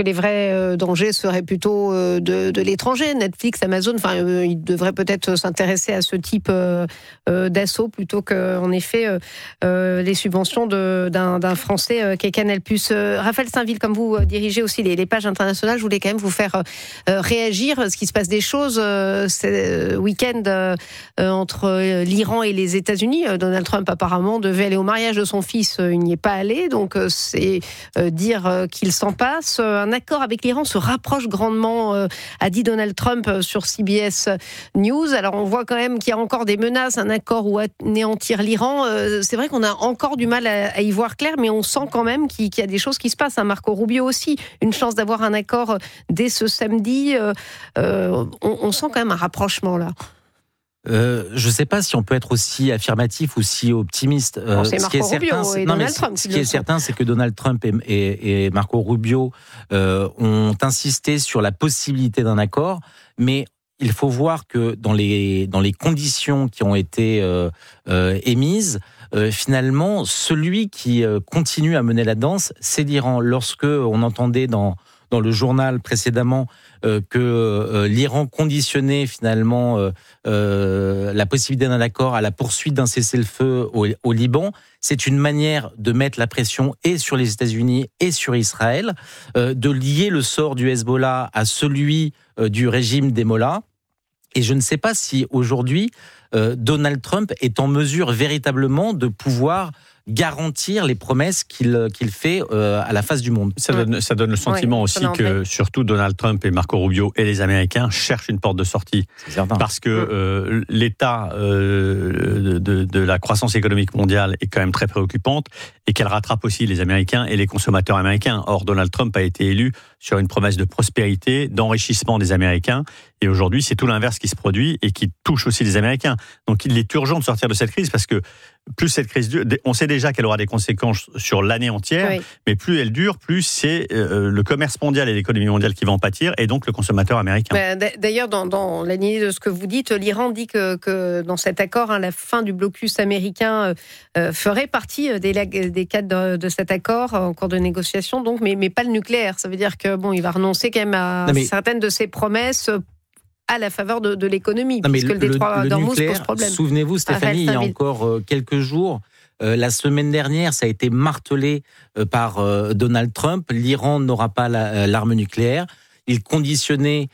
que les vrais dangers seraient plutôt de l'étranger, Netflix, Amazon. Enfin, ils devraient peut-être s'intéresser à ce type d'assaut plutôt qu'en effet les subventions d'un Français qu'est Canal+. Raphaël Steinville, comme vous dirigez aussi les pages internationales, je voulais quand même vous faire réagir. Ce qui se passe des choses ce week-end entre l'Iran et les États-Unis. Donald Trump apparemment devait aller au mariage de son fils, il n'y est pas allé, donc c'est dire qu'il s'en passe. Un accord avec l'Iran se rapproche grandement, a dit Donald Trump sur CBS News. Alors on voit quand même qu'il y a encore des menaces, un accord ou anéantir l'Iran. C'est vrai qu'on a encore du mal à y voir clair, mais on sent quand même qu'il y a des choses qui se passent. Marco Rubio aussi, une chance d'avoir un accord dès ce samedi. On sent quand même un rapprochement là. Je ne sais pas si on peut être aussi affirmatif ou si optimiste. C'est Marco Rubio et Donald Trump. Ce qui est certain, c'est que Donald Trump et Marco Rubio ont insisté sur la possibilité d'un accord, mais il faut voir que dans les conditions qui ont été émises, finalement, celui qui continue à mener la danse, c'est l'Iran. Lorsque on entendait dans le journal précédemment que l'Iran conditionnait finalement la possibilité d'un accord à la poursuite d'un cessez-le-feu au Liban, c'est une manière de mettre la pression et sur les États-Unis et sur Israël, de lier le sort du Hezbollah à celui du régime des Mollahs. Et je ne sais pas si aujourd'hui Donald Trump est en mesure véritablement de pouvoir garantir les promesses qu'il fait à la face du monde. Ça donne le sentiment aussi que surtout Donald Trump et Marco Rubio et les Américains cherchent une porte de sortie. Parce que l'état de la croissance économique mondiale est quand même très préoccupante et qu'elle rattrape aussi les Américains et les consommateurs américains. Or, Donald Trump a été élu sur une promesse de prospérité, d'enrichissement des Américains. Et aujourd'hui, c'est tout l'inverse qui se produit et qui touche aussi les Américains. Donc, il est urgent de sortir de cette crise parce que plus cette crise dure, on sait déjà qu'elle aura des conséquences sur l'année entière, mais plus elle dure, plus c'est le commerce mondial et l'économie mondiale qui vont en pâtir, et donc le consommateur américain. D'ailleurs, dans la lignée de ce que vous dites, l'Iran dit que dans cet accord, la fin du blocus américain ferait partie des cadres de cet accord en cours de négociation, donc, mais pas le nucléaire. Ça veut dire que il va renoncer quand même à certaines de ses promesses à la faveur de l'économie, puisque le détroit d'Ormuz pose problème. Souvenez-vous, Stéphanie, il y a encore quelques jours, la semaine dernière, ça a été martelé par Donald Trump, l'Iran n'aura pas l'arme nucléaire. Il conditionnait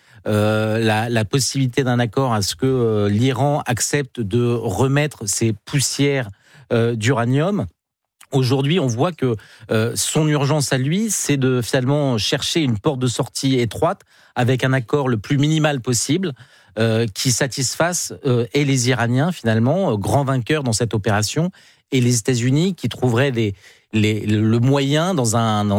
la possibilité d'un accord à ce que l'Iran accepte de remettre ses poussières d'uranium. Aujourd'hui, on voit que son urgence à lui, c'est de finalement chercher une porte de sortie étroite avec un accord le plus minimal possible qui satisfasse et les Iraniens, finalement, grands vainqueurs dans cette opération, et les États-Unis qui trouveraient le moyen dans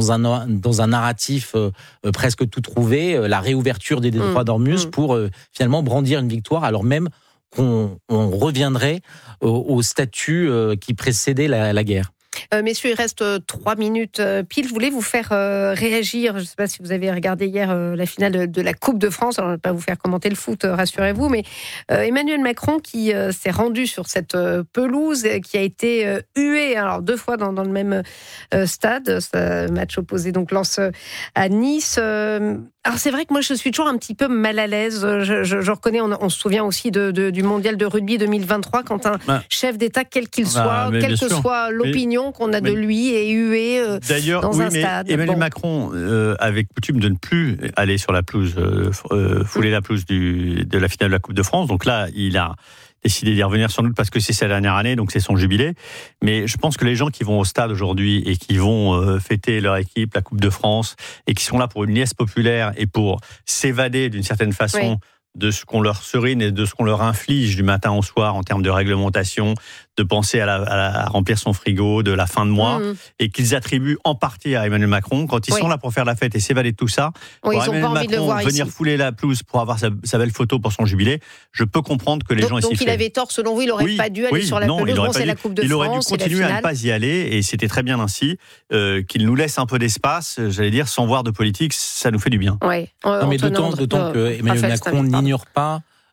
un narratif presque tout trouvé, la réouverture des détroits d'Ormuz pour finalement brandir une victoire, alors même qu'on reviendrait au statut qui précédait la guerre. Messieurs, il reste 3 minutes pile. Je voulais vous faire réagir. Je ne sais pas si vous avez regardé hier la finale de la Coupe de France. Alors, je ne vais pas vous faire commenter le foot, rassurez-vous. Mais Emmanuel Macron qui s'est rendu sur cette pelouse, qui a été hué, alors 2 fois dans le même stade. Match opposé, donc Lens à Nice. Alors c'est vrai que moi je suis toujours un petit peu mal à l'aise. Je reconnais, on se souvient aussi du mondial de rugby 2023 quand un chef d'État, quel qu'il soit, quelle que soit l'opinion qu'on a de lui, est hué dans un stade. Emmanuel Macron avait coutume de ne plus aller sur la pelouse, fouler la pelouse de la finale de la Coupe de France. Donc là, il a décidé d'y revenir sans doute parce que c'est sa dernière année, donc c'est son jubilé. Mais je pense que les gens qui vont au stade aujourd'hui et qui vont fêter leur équipe, la Coupe de France, et qui sont là pour une liesse populaire et pour s'évader d'une certaine façon de ce qu'on leur serine et de ce qu'on leur inflige du matin au soir en termes de réglementation, de penser à remplir son frigo de la fin de mois, et qu'ils attribuent en partie à Emmanuel Macron. Quand ils sont là pour faire la fête et s'évader de tout ça, pour Emmanuel Macron venir fouler la pelouse pour avoir sa belle photo pour son jubilé, je peux comprendre que les gens donc il avait tort, selon vous, il n'aurait pas dû aller sur la pelouse. C'est la Coupe de France. Il aurait dû continuer à ne pas y aller, et c'était très bien ainsi. Qu'il nous laisse un peu d'espace, j'allais dire, sans voir de politique, ça nous fait du bien. Non, mais d'autant que Emmanuel Macron n'ignore pas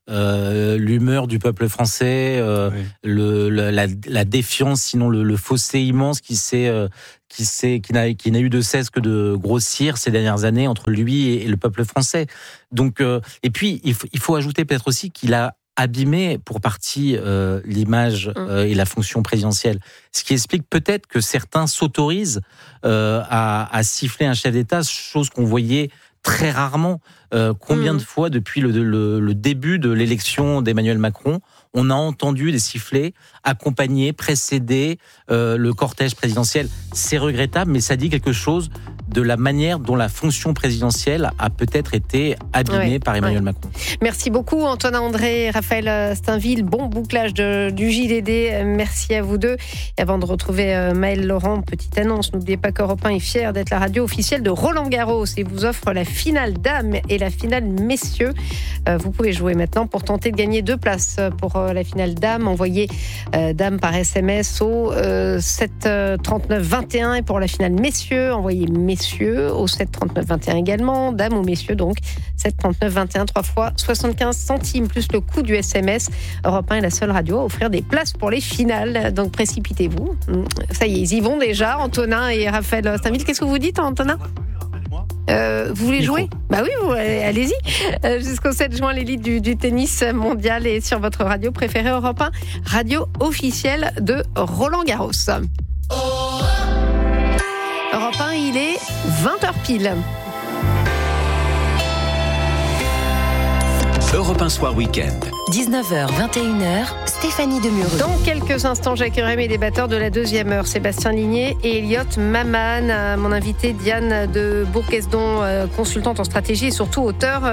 l'humeur du peuple français, la défiance, sinon le fossé immense qui n'a eu de cesse que de grossir ces dernières années entre lui et le peuple français. Donc, et puis il faut ajouter peut-être aussi qu'il a abîmé pour partie l'image et la fonction présidentielle. Ce qui explique peut-être que certains s'autorisent à siffler un chef d'État, chose qu'on voyait très rarement. Combien de fois depuis le début de l'élection d'Emmanuel Macron, on a entendu des sifflets accompagner, précéder le cortège présidentiel. C'est regrettable, mais ça dit quelque chose de la manière dont la fonction présidentielle a peut-être été abîmée par Emmanuel Macron. Merci beaucoup Antonin André, Raphaël Steinville. Bon bouclage du JDD. Merci à vous deux. Et avant de retrouver Maëlle Laurent, petite annonce, n'oubliez pas qu'Europe 1 est fier d'être la radio officielle de Roland Garros et vous offre la finale dames et la finale messieurs. Vous pouvez jouer maintenant pour tenter de gagner 2 places pour la finale dames. Envoyez dames par SMS au 7 39 21 et pour la finale messieurs, envoyez messieurs au 7 39 21 également, dames ou messieurs donc 7 39 21 3 fois 75 centimes plus le coût du SMS. Europe 1 est la seule radio à offrir des places pour les finales, donc précipitez-vous. Ça y est, ils y vont déjà, Antonin et Raphaël Steinville. Qu'est-ce que vous dites, Antonin ? Vous voulez jouer ? Bah oui, allez-y. Jusqu'au 7 juin, l'élite du tennis mondial est sur votre radio préférée Europe 1, radio officielle de Roland Garros. Europe 1, il est 20h pile. Europe 1 Soir Week-end. 19h, 21h, Stéphanie Demureux. Dans quelques instants, j'accueillerai mes débatteurs de la deuxième heure, Sébastien Ligné et Elliot Maman. Mon invité Diane de Bourguesdon, consultante en stratégie et surtout auteure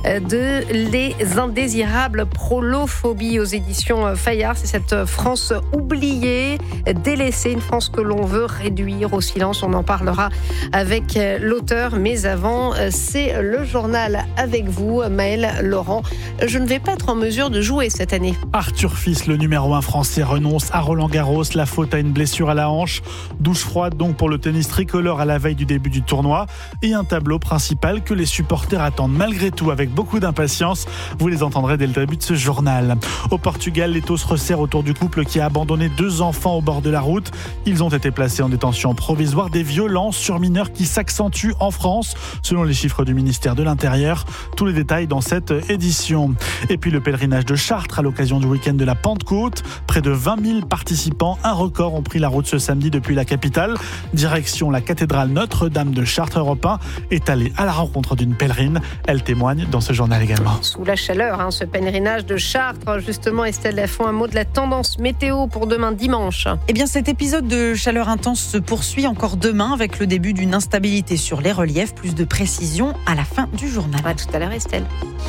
de Les Indésirables, prolophobie aux éditions Fayard. C'est cette France oubliée, délaissée, une France que l'on veut réduire au silence. On en parlera avec l'auteur. Mais avant, c'est le journal avec vous, Maëlle Laurent. Je ne vais pas être en mesure de jouer cette année. Arthur Fils, le numéro 1 français, renonce à Roland Garros. La faute à une blessure à la hanche. Douche froide donc pour le tennis tricolore à la veille du début du tournoi. Et un tableau principal que les supporters attendent malgré tout avec beaucoup d'impatience. Vous les entendrez dès le début de ce journal. Au Portugal, l'étau se resserre autour du couple qui a abandonné 2 enfants au bord de la route. Ils ont été placés en détention provisoire. Des violences sur mineurs qui s'accentuent en France, selon les chiffres du ministère de l'Intérieur. Tous les détails dans cette édition. Et puis le pèlerinage de Chartres à l'occasion du week-end de la Pentecôte. Près de 20 000 participants, un record, ont pris la route ce samedi depuis la capitale. Direction la cathédrale Notre-Dame de Chartres. Europe 1 est allée à la rencontre d'une pèlerine. Elle témoigne dans ce journal également. Sous la chaleur, ce pèlerinage de Chartres. Justement, Estelle Lafont, un mot de la tendance météo pour demain dimanche. Eh bien, cet épisode de chaleur intense se poursuit encore demain avec le début d'une instabilité sur les reliefs. Plus de précision à la fin du journal. À tout à l'heure, Estelle.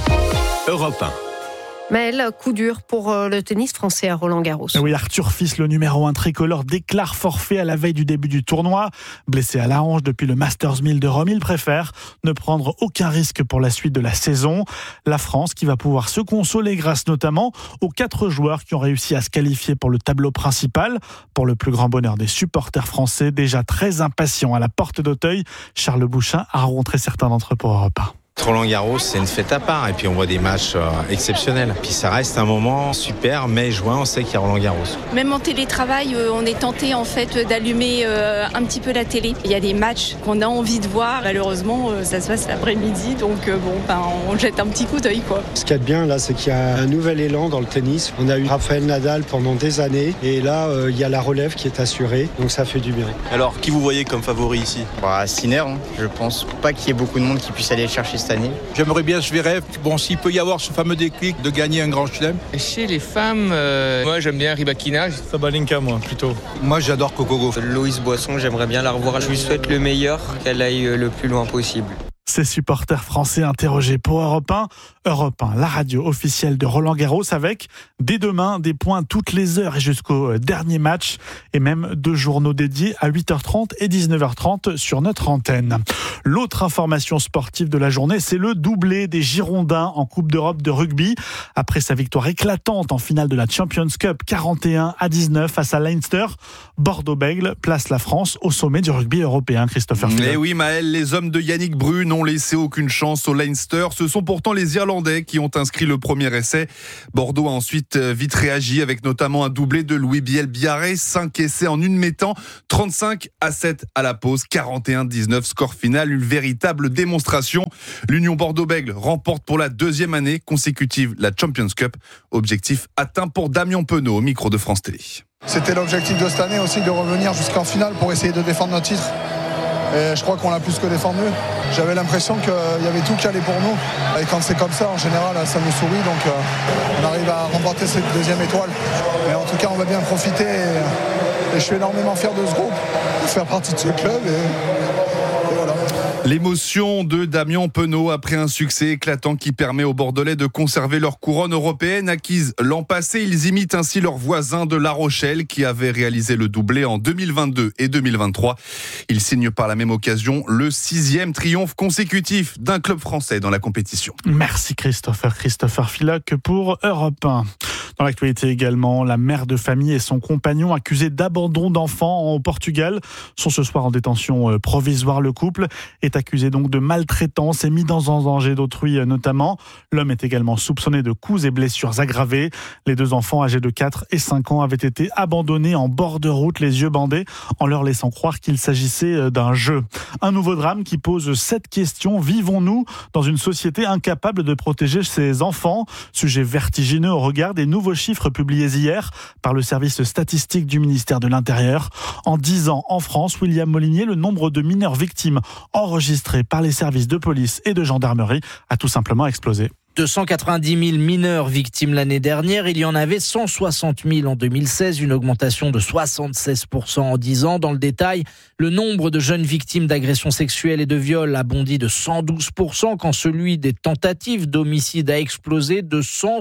Europe 1. Maëlle, coup dur pour le tennis français à Roland Garros. Oui, Arthur Fils, le numéro 1 tricolore, déclare forfait à la veille du début du tournoi. Blessé à la hanche depuis le Masters 1000 de Rome, il préfère ne prendre aucun risque pour la suite de la saison. La France qui va pouvoir se consoler grâce notamment aux 4 joueurs qui ont réussi à se qualifier pour le tableau principal. Pour le plus grand bonheur des supporters français, déjà très impatients à la porte d'Auteuil, Charles Bouchin a rencontré certains d'entre eux pour Europe 1. Roland Garros, c'est une fête à part et puis on voit des matchs exceptionnels. Puis ça reste un moment super, mai-juin, on sait qu'il y a Roland Garros. Même en télétravail, on est tenté en fait d'allumer un petit peu la télé. Il y a des matchs qu'on a envie de voir. Malheureusement, ça se passe l'après-midi, donc on jette un petit coup d'œil, quoi. Ce qu'il y a de bien là, c'est qu'il y a un nouvel élan dans le tennis. On a eu Raphaël Nadal pendant des années et là, il y a la relève qui est assurée, donc ça fait du bien. Alors, qui vous voyez comme favori ici ? Sinner, je pense pas qu'il y ait beaucoup de monde qui puisse aller le chercher cette année. J'aimerais bien Zverev. Bon, s'il peut y avoir ce fameux déclic de gagner un grand chelem. Chez les femmes, moi j'aime bien Rybakina. Sabalenka, moi, plutôt. Moi, j'adore Coco Gauff. Loïs Boisson, j'aimerais bien la revoir. Je lui souhaite le meilleur, qu'elle aille le plus loin possible. Ces supporters français interrogés pour Europe 1. Europe 1, la radio officielle de Roland Garros avec, dès demain, des points toutes les heures et jusqu'au dernier match. Et même 2 journaux dédiés à 8h30 et 19h30 sur notre antenne. L'autre information sportive de la journée, c'est le doublé des Girondins en Coupe d'Europe de rugby. Après sa victoire éclatante en finale de la Champions Cup 41-19 face à Leinster, Bordeaux-Bègles place la France au sommet du rugby européen. Christopher Fillon. Et oui, Maëlle, les hommes de Yannick Bru n'ont laissé aucune chance au Leinster. Ce sont pourtant les Irlandais qui ont inscrit le premier essai. Bordeaux a ensuite vite réagi avec notamment un doublé de Louis Biel-Biarré. 5 essais en une mi-temps, 35-7 à la pause, 41-19 score final. Une véritable démonstration. L'Union Bordeaux-Bègles remporte pour la 2e année consécutive la Champions Cup. Objectif atteint pour Damien Penaud au micro de France Télé. C'était l'objectif de cette année aussi, de revenir jusqu'en finale pour essayer de défendre notre titre. Et je crois qu'on l'a plus que défendu. J'avais l'impression qu'il y avait tout qui allait pour nous. Et quand c'est comme ça, en général, ça nous sourit. Donc on arrive à remporter cette 2e étoile. Mais en tout cas, on va bien profiter. Et je suis énormément fier de ce groupe, de faire partie de ce club. Et voilà. L'émotion de Damien Penaud après un succès éclatant qui permet aux Bordelais de conserver leur couronne européenne acquise l'an passé. Ils imitent ainsi leurs voisins de La Rochelle qui avaient réalisé le doublé en 2022 et 2023. Ils signent par la même occasion le 6e triomphe consécutif d'un club français dans la compétition. Merci Christopher Filoc pour Europe 1. Dans l'actualité également, la mère de famille et son compagnon accusés d'abandon d'enfants au Portugal sont ce soir en détention provisoire. Le couple est accusé donc de maltraitance et mis dans un danger d'autrui notamment. L'homme est également soupçonné de coups et blessures aggravées. Les 2 enfants âgés de 4 et 5 ans avaient été abandonnés en bord de route, les yeux bandés, en leur laissant croire qu'il s'agissait d'un jeu. Un nouveau drame qui pose cette question: vivons-nous dans une société incapable de protéger ses enfants? Sujet vertigineux au regard des nouveaux chiffres publiés hier par le service statistique du ministère de l'Intérieur. En 10 ans, en France, William Molinier, le nombre de mineurs victimes enregistrés par les services de police et de gendarmerie a tout simplement explosé. 290 000 mineurs victimes l'année dernière. Il y en avait 160 000 en 2016, une augmentation de 76% en 10 ans. Dans le détail, le nombre de jeunes victimes d'agressions sexuelles et de viols a bondi de 112%, quand celui des tentatives d'homicide a explosé de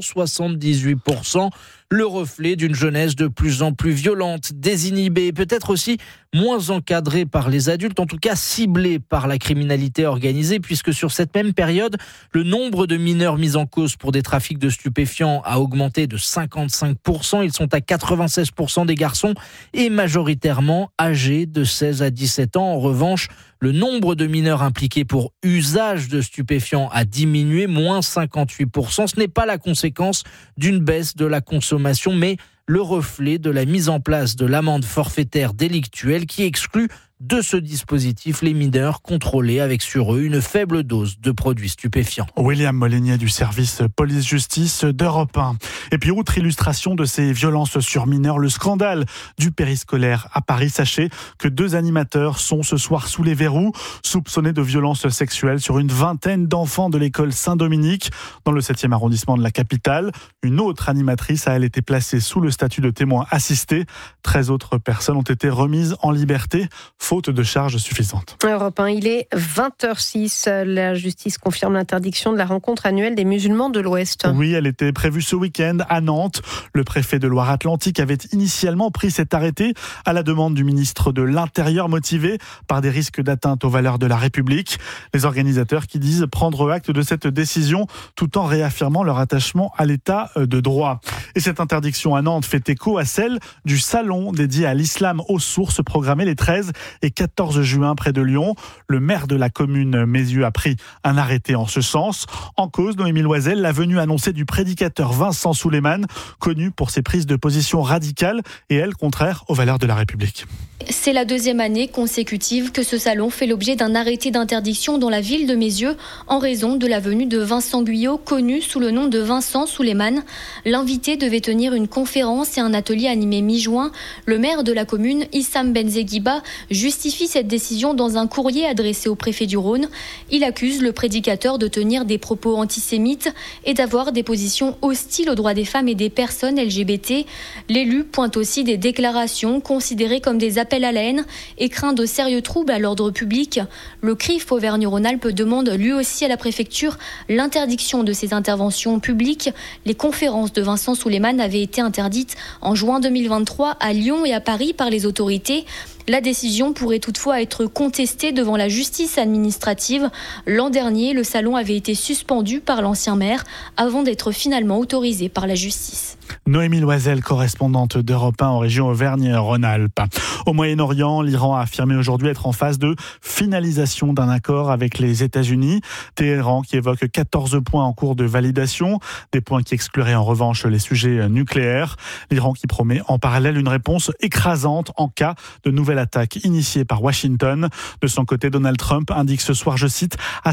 178%. Le reflet d'une jeunesse de plus en plus violente, désinhibée, peut-être aussi moins encadrée par les adultes, en tout cas ciblée par la criminalité organisée, puisque sur cette même période, le nombre de mineurs mis en cause pour des trafics de stupéfiants a augmenté de 55%. Ils sont à 96% des garçons et majoritairement âgés de 16 à 17 ans. En revanche, le nombre de mineurs impliqués pour usage de stupéfiants a diminué, moins 58%. Ce n'est pas la conséquence d'une baisse de la consommation, mais le reflet de la mise en place de l'amende forfaitaire délictuelle qui exclut de ce dispositif les mineurs contrôlés avec sur eux une faible dose de produits stupéfiants. William Molinier du service police-justice d'Europe 1. Et puis, outre illustration de ces violences sur mineurs, le scandale du périscolaire à Paris. Sachez que 2 animateurs sont ce soir sous les verrous, soupçonnés de violences sexuelles sur une vingtaine d'enfants de l'école Saint-Dominique dans le 7e arrondissement de la capitale. Une autre animatrice a, elle, été placée sous le statut de témoin assisté. 13 autres personnes ont été remises en liberté, faute de charges suffisantes. Europe 1, il est 20h06. La justice confirme l'interdiction de la rencontre annuelle des musulmans de l'Ouest. Oui, elle était prévue ce week-end à Nantes. Le préfet de Loire-Atlantique avait initialement pris cet arrêté à la demande du ministre de l'Intérieur, motivé par des risques d'atteinte aux valeurs de la République. Les organisateurs qui disent prendre acte de cette décision tout en réaffirmant leur attachement à l'état de droit. Et cette interdiction à Nantes fait écho à celle du salon dédié à l'islam aux sources programmé les 13 et 14 juin près de Lyon. Le maire de la commune Mézieux a pris un arrêté en ce sens. En cause, Noémie Loisel, la venue annoncée du prédicateur Vincent Souleymane, connu pour ses prises de position radicales et elle contraire aux valeurs de la République. C'est la 2e année consécutive que ce salon fait l'objet d'un arrêté d'interdiction dans la ville de Mézieux en raison de la venue de Vincent Guyot, connu sous le nom de Vincent Souleymane. L'invité devait tenir une conférence et un atelier animé mi-juin. Le maire de la commune, Issam Benzeguiba, justifie cette décision dans un courrier adressé au préfet du Rhône. Il accuse le prédicateur de tenir des propos antisémites et d'avoir des positions hostiles aux droits des femmes et des personnes LGBT. L'élu pointe aussi des déclarations considérées comme des appels à la haine et craint de sérieux troubles à l'ordre public. Le CRIF Auvergne-Rhône-Alpes demande lui aussi à la préfecture l'interdiction de ces interventions publiques. Les conférences de Vincent Souleymane avaient été interdites en juin 2023 à Lyon et à Paris par les autorités. La décision pourrait toutefois être contestée devant la justice administrative. L'an dernier, le salon avait été suspendu par l'ancien maire avant d'être finalement autorisé par la justice. Noémie Loisel, correspondante d'Europe 1 en région Auvergne-Rhône-Alpes. Au Moyen-Orient, l'Iran a affirmé aujourd'hui être en phase de finalisation d'un accord avec les États-Unis. Téhéran qui évoque 14 points en cours de validation, des points qui excluraient en revanche les sujets nucléaires. L'Iran qui promet en parallèle une réponse écrasante en cas de nouvelle attaque initiée par Washington. De son côté, Donald Trump indique ce soir, je cite, à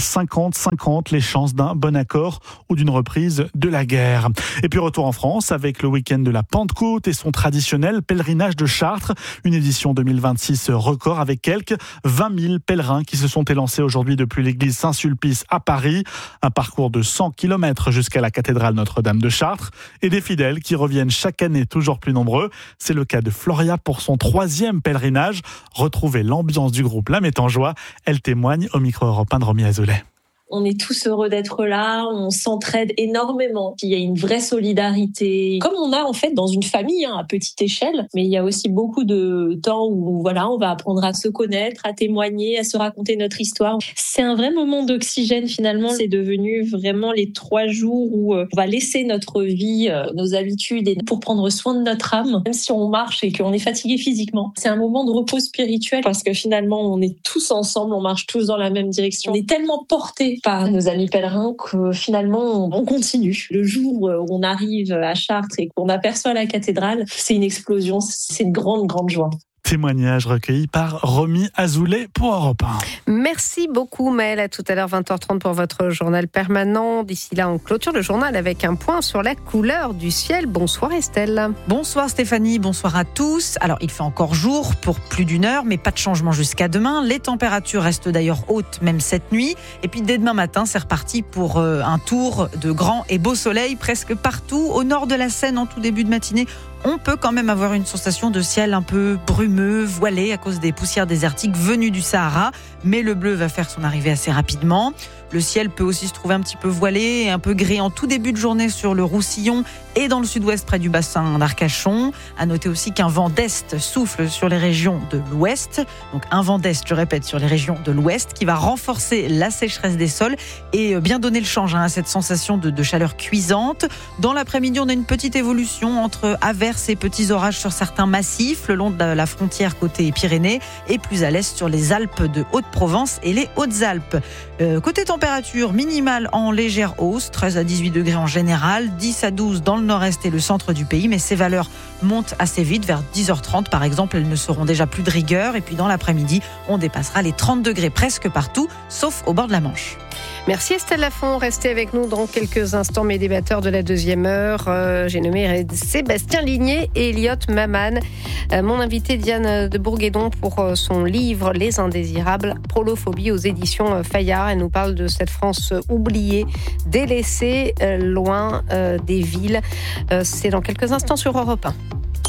50-50 les chances d'un bon accord ou d'une reprise de la guerre. Et puis retour en France avec le week-end de la Pentecôte et son traditionnel pèlerinage de Chartres. Une édition 2026 record avec quelques 20 000 pèlerins qui se sont élancés aujourd'hui depuis l'église Saint-Sulpice à Paris. Un parcours de 100 km jusqu'à la cathédrale Notre-Dame de Chartres et des fidèles qui reviennent chaque année toujours plus nombreux. C'est le cas de Floria pour son 3e pèlerinage. Retrouvez l'ambiance du groupe La Métangeois. Elle témoigne au micro Europe 1 de Romy Azoulay. On est tous heureux d'être là, on s'entraide énormément. Il y a une vraie solidarité, comme on a en fait dans une famille à petite échelle. Mais il y a aussi beaucoup de temps où on va apprendre à se connaître, à témoigner, à se raconter notre histoire. C'est un vrai moment d'oxygène finalement. C'est devenu vraiment les 3 jours où on va laisser notre vie, nos habitudes et pour prendre soin de notre âme, même si on marche et qu'on est fatigué physiquement. C'est un moment de repos spirituel parce que finalement on est tous ensemble, on marche tous dans la même direction. On est tellement portés par nos amis pèlerins que finalement on continue. Le jour où on arrive à Chartres et qu'on aperçoit la cathédrale, c'est une explosion, c'est une grande joie. Témoignage recueilli par Romy Azoulay pour Europe 1. Merci beaucoup Maëlle, à tout à l'heure 20h30 pour votre journal permanent. D'ici là, on clôture le journal avec un point sur la couleur du ciel. Bonsoir Estelle. Bonsoir Stéphanie, bonsoir à tous. Alors il fait encore jour pour plus d'1 heure, mais pas de changement jusqu'à demain. Les températures restent d'ailleurs hautes même cette nuit. Et puis dès demain matin, c'est reparti pour un tour de grand et beau soleil presque partout. Au nord de la Seine, en tout début de matinée, on peut quand même avoir une sensation de ciel un peu brumeux, voilé à cause des poussières désertiques venues du Sahara. Mais le bleu va faire son arrivée assez rapidement. Le ciel peut aussi se trouver un petit peu voilé et un peu gris en tout début de journée sur le Roussillon et dans le sud-ouest près du bassin d'Arcachon. À noter aussi qu'un vent d'est souffle sur les régions de l'ouest. Donc un vent d'est, je répète, sur les régions de l'ouest qui va renforcer la sécheresse des sols et bien donner le change à cette sensation de chaleur cuisante. Dans l'après-midi, on a une petite évolution entre averses et petits orages sur certains massifs le long de la frontière côté Pyrénées et plus à l'est sur les Alpes de Haute-Provence et les Hautes-Alpes. Côté température minimale en légère hausse, 13 à 18 degrés en général, 10 à 12 dans le nord-est et le centre du pays, mais ces valeurs montent assez vite, vers 10h30 par exemple, elles ne seront déjà plus de rigueur et puis dans l'après-midi, on dépassera les 30 degrés presque partout, sauf au bord de la Manche. Merci Estelle Lafont, restez avec nous dans quelques instants, mes débatteurs de la 2e heure. J'ai nommé Sébastien Ligné et Elliot Maman. Mon invité Diane de Bourguédon pour son livre Les Indésirables, Prolophobie aux éditions Fayard. Elle nous parle de cette France oubliée, délaissée, loin des villes. C'est dans quelques instants sur Europe 1.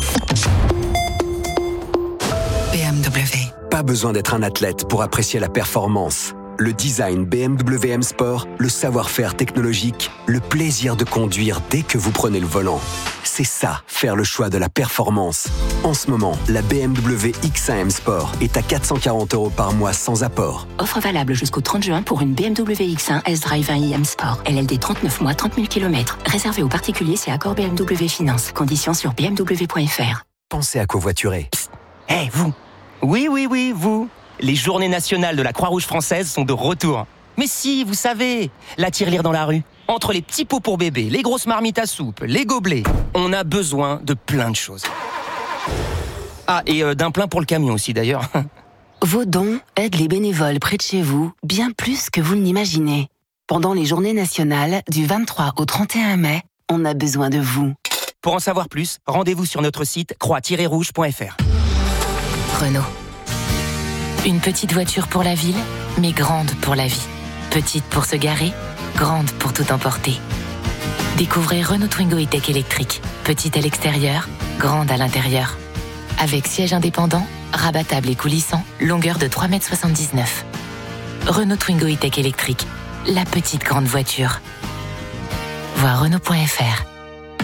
BMW. Pas besoin d'être un athlète pour apprécier la performance. Le design BMW M Sport, le savoir-faire technologique, le plaisir de conduire dès que vous prenez le volant. C'est ça, faire le choix de la performance. En ce moment, la BMW X1 M Sport est à 440 € par mois sans apport. Offre valable jusqu'au 30 juin pour une BMW X1 S-Drive 1i M Sport. LLD 39 mois, 30 000 km. Réservé aux particuliers, c'est accord BMW Finance. Conditions sur bmw.fr. Pensez à covoiturer. Psst. Hey, vous. Oui, vous. Les journées nationales de la Croix-Rouge française sont de retour. Mais si, vous savez, la tirelire dans la rue. Entre les petits pots pour bébé, les grosses marmites à soupe, les gobelets, on a besoin de plein de choses. Ah, et d'un plein pour le camion aussi d'ailleurs. Vos dons aident les bénévoles près de chez vous bien plus que vous ne l'imaginez. Pendant les journées nationales du 23 au 31 mai, on a besoin de vous. Pour en savoir plus, rendez-vous sur notre site croix-rouge.fr. Renault. Une petite voiture pour la ville, mais grande pour la vie. Petite pour se garer, grande pour tout emporter. Découvrez Renault Twingo E-Tech électrique. Petite à l'extérieur, grande à l'intérieur. Avec siège indépendant, rabattable et coulissant, longueur de 3,79 m. Renault Twingo E-Tech électrique. La petite grande voiture. Voir Renault.fr.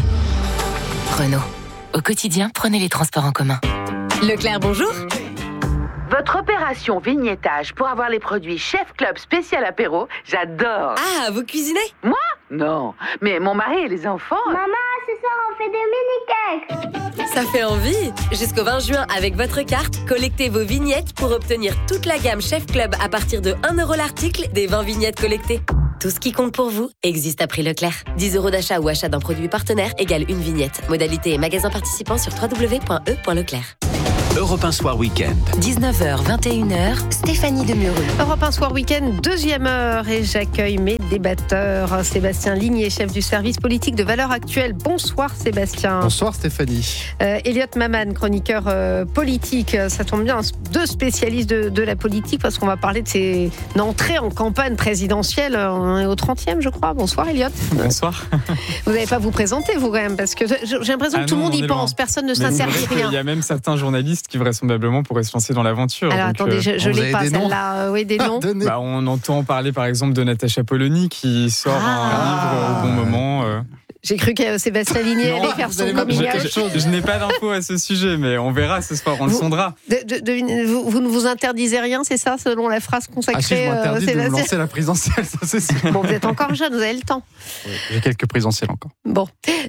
Renault. Au quotidien, prenez les transports en commun. Leclerc, bonjour. Votre opération vignettage pour avoir les produits Chef Club spécial apéro, j'adore. Ah, vous cuisinez? Moi? Non, mais mon mari et les enfants... Maman, ce soir on fait des mini-cakes. Ça fait envie. Jusqu'au 20 juin, avec votre carte, collectez vos vignettes pour obtenir toute la gamme Chef Club à partir de 1 € l'article des 20 vignettes collectées. Tout ce qui compte pour vous existe à prix Leclerc. 10 € d'achat ou achat d'un produit partenaire égale une vignette. Modalité et magasin participant sur www.e.leclerc. Europe 1 Soir Week-end. 19h, 21h, Stéphanie Demureux. Europe 1 Soir Week-end, deuxième heure, et j'accueille mes débatteurs. Sébastien Ligné, chef du service politique de Valeurs Actuelles. Bonsoir Sébastien. Bonsoir Stéphanie. Elliot Maman, chroniqueur politique. Ça tombe bien, deux spécialistes de la politique, parce qu'on va parler de ces entrées en campagne présidentielle. On est au 30e, je crois. Bonsoir Elliot. Bonsoir. Vous n'allez pas vous présenter, vous, quand même, parce que j'ai l'impression que tout le monde y pense. Personne ne s'interdit rien. Il y a même certains journalistes qui vraisemblablement pourraient se lancer dans l'aventure. Alors donc, attendez, je l'ai pas celle-là. Oui, des noms. On entend parler par exemple de Natacha Polony qui sort un livre au bon moment. J'ai cru que Sébastien Ligné allait faire son coming out. Je n'ai pas d'infos à ce sujet, mais on verra ce soir, on le sondera. Vous ne vous interdisez rien, c'est ça, selon la phrase consacrée? Si, je m'interdis de me lancer la présidentielle, ça c'est sûr. Bon, vous êtes encore jeune, vous avez le temps. Oui, j'ai quelques présidentielles encore. Bon,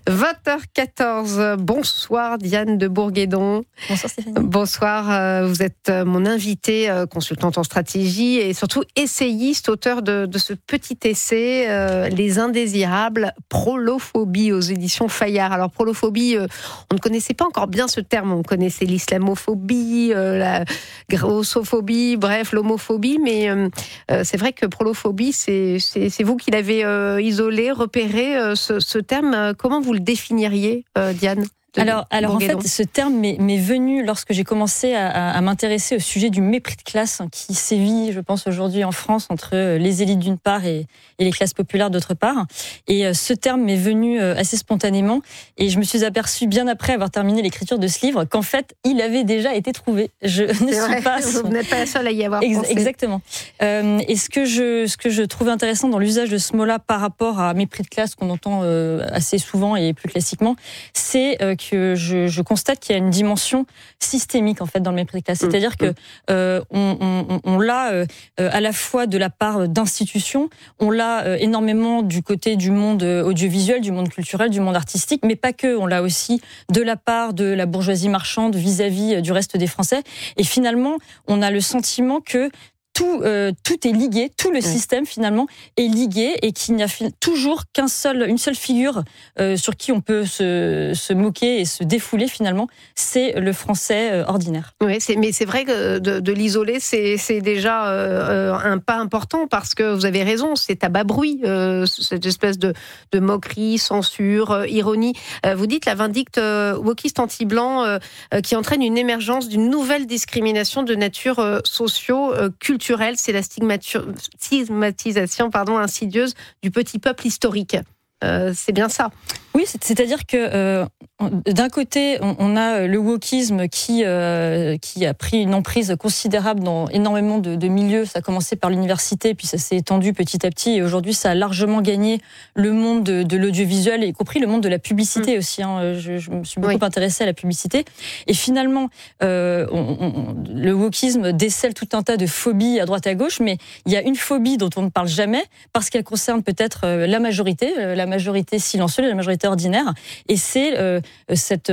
20h14, bonsoir Diane de Bourguédon. Bonsoir Stéphanie. Bonsoir, vous êtes mon invitée, consultante en stratégie et surtout essayiste, auteur de ce petit essai, Les Indésirables, prolophobie aux éditions Fayard. Alors prolophobie, on ne connaissait pas encore bien ce terme, on connaissait l'islamophobie, la grossophobie, bref, l'homophobie, mais c'est vrai que prolophobie, c'est vous qui l'avez isolé, repéré, ce terme. Comment vous le définiriez, Diane? Alors en fait, ce terme m'est venu lorsque j'ai commencé à m'intéresser au sujet du mépris de classe qui sévit, je pense, aujourd'hui en France entre les élites d'une part et les classes populaires d'autre part. Et ce terme m'est venu assez spontanément et je me suis aperçue bien après avoir terminé l'écriture de ce livre qu'en fait, il avait déjà été trouvé. Je ne suis pas... Vous n'êtes pas la seule à y avoir pensé. Exactement. Et ce que je trouvais intéressant dans l'usage de ce mot-là par rapport à mépris de classe qu'on entend assez souvent et plus classiquement, c'est que je constate qu'il y a une dimension systémique en fait dans le mépris de classe. C'est-à-dire que on l'a à la fois de la part d'institutions, on l'a énormément du côté du monde audiovisuel, du monde culturel, du monde artistique, mais pas que. On l'a aussi de la part de la bourgeoisie marchande vis-à-vis du reste des Français. Et finalement, on a le sentiment que tout est ligué, tout le système finalement est ligué et qu'il n'y a toujours une seule figure sur qui on peut se moquer et se défouler finalement, c'est le français ordinaire. Oui, mais c'est vrai que de l'isoler, c'est déjà un pas important parce que vous avez raison, c'est à bas bruit, cette espèce de moquerie, censure, ironie. Vous dites la vindicte wokiste anti-blanc qui entraîne une émergence d'une nouvelle discrimination de nature socio-culturelle. C'est la stigmatisation insidieuse du petit peuple historique. C'est bien ça. Oui, c'est-à-dire que d'un côté, on a le wokisme qui a pris une emprise considérable dans énormément de milieux. Ça a commencé par l'université, puis ça s'est étendu petit à petit. Et aujourd'hui, ça a largement gagné le monde de l'audiovisuel, y compris le monde de la publicité aussi. Je me suis beaucoup intéressée à la publicité. Et finalement, le wokisme décèle tout un tas de phobies à droite à gauche, mais il y a une phobie dont on ne parle jamais, parce qu'elle concerne peut-être la majorité silencieuse, la majorité ordinaire. Et c'est cette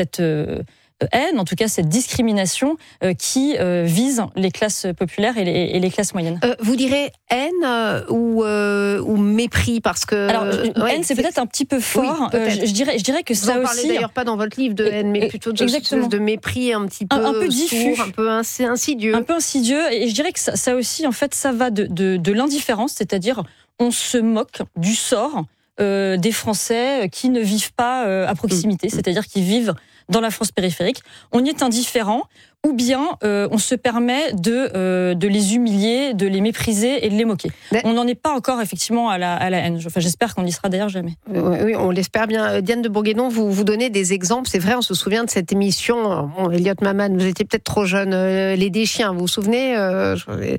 haine, en tout cas cette discrimination qui vise les classes populaires et les classes moyennes. Vous direz haine ou mépris parce que... Alors, haine, c'est peut-être un petit peu fort. Oui, je dirais que vous ça en aussi... parlez d'ailleurs pas dans votre livre de haine, mais plutôt de mépris un petit peu, un peu diffus, sourd, un peu insidieux. Un peu insidieux, et je dirais que ça aussi, en fait, ça va de l'indifférence, c'est-à-dire on se moque du sort des Français qui ne vivent pas à proximité, c'est-à-dire qui vivent dans la France périphérique. On y est indifférent, ou bien on se permet de les humilier, de les mépriser et de les moquer. On n'en est pas encore effectivement à la haine. Enfin, j'espère qu'on n'y sera d'ailleurs jamais. Oui, on l'espère bien. Diane de Bourguédon, vous donnez des exemples. C'est vrai, on se souvient de cette émission. Elliot Maman, vous étiez peut-être trop jeune. Les Deschiens, vous vous souvenez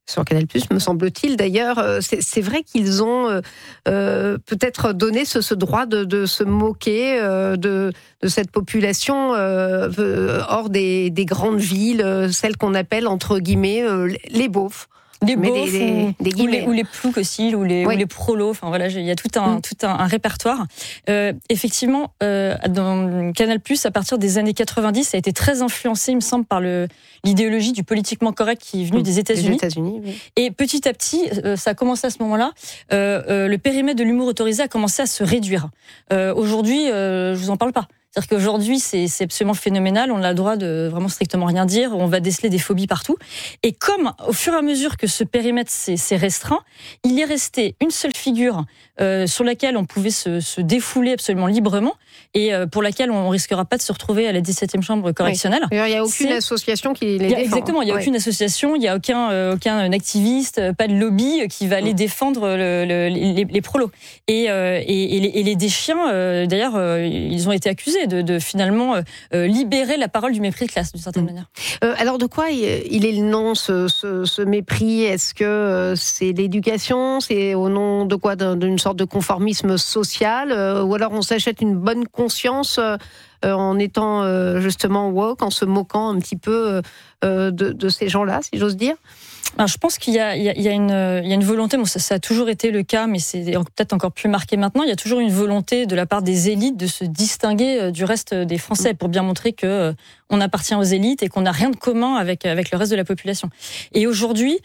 Sur Canal+, me semble-t-il. D'ailleurs, c'est vrai qu'ils ont peut-être donné ce droit de se moquer de cette population hors des grandes villes, celles qu'on appelle, entre guillemets, les beaufs. Des beaufs ou les ploucs aussi, ou les prolos. Enfin voilà, il y a tout un répertoire. Effectivement, dans Canal+, à partir des années 90, ça a été très influencé, il me semble, par l'idéologie du politiquement correct qui est venue des États-Unis. Oui. Et petit à petit, ça a commencé à ce moment-là. Le périmètre de l'humour autorisé a commencé à se réduire. Aujourd'hui, je vous en parle pas. C'est-à-dire qu'aujourd'hui, c'est absolument phénoménal. On a le droit de vraiment strictement rien dire. On va déceler des phobies partout. Et comme, au fur et à mesure que ce périmètre s'est restreint, il est resté une seule figure sur laquelle on pouvait se défouler absolument librement et pour laquelle on ne risquera pas de se retrouver à la 17e chambre correctionnelle. Il n'y a aucune association qui les défend. Exactement, il n'y a aucune association, il n'y a aucun activiste, pas de lobby qui va aller défendre les prolos. Et les déchiens, d'ailleurs, ils ont été accusés de finalement libérer la parole du mépris de classe, d'une certaine manière. Alors de quoi il est le nom, ce mépris? Est-ce que c'est l'éducation? C'est au nom de quoi? D'une sorte de conformisme social? Ou alors on s'achète une bonne conscience en étant justement woke, en se moquant un petit peu de ces gens-là, si j'ose dire? Alors, je pense qu'il y a une volonté, bon, ça a toujours été le cas, mais c'est peut-être encore plus marqué maintenant. Il y a toujours une volonté de la part des élites de se distinguer du reste des Français pour bien montrer que on appartient aux élites et qu'on n'a rien de commun avec le reste de la population. Et aujourd'hui,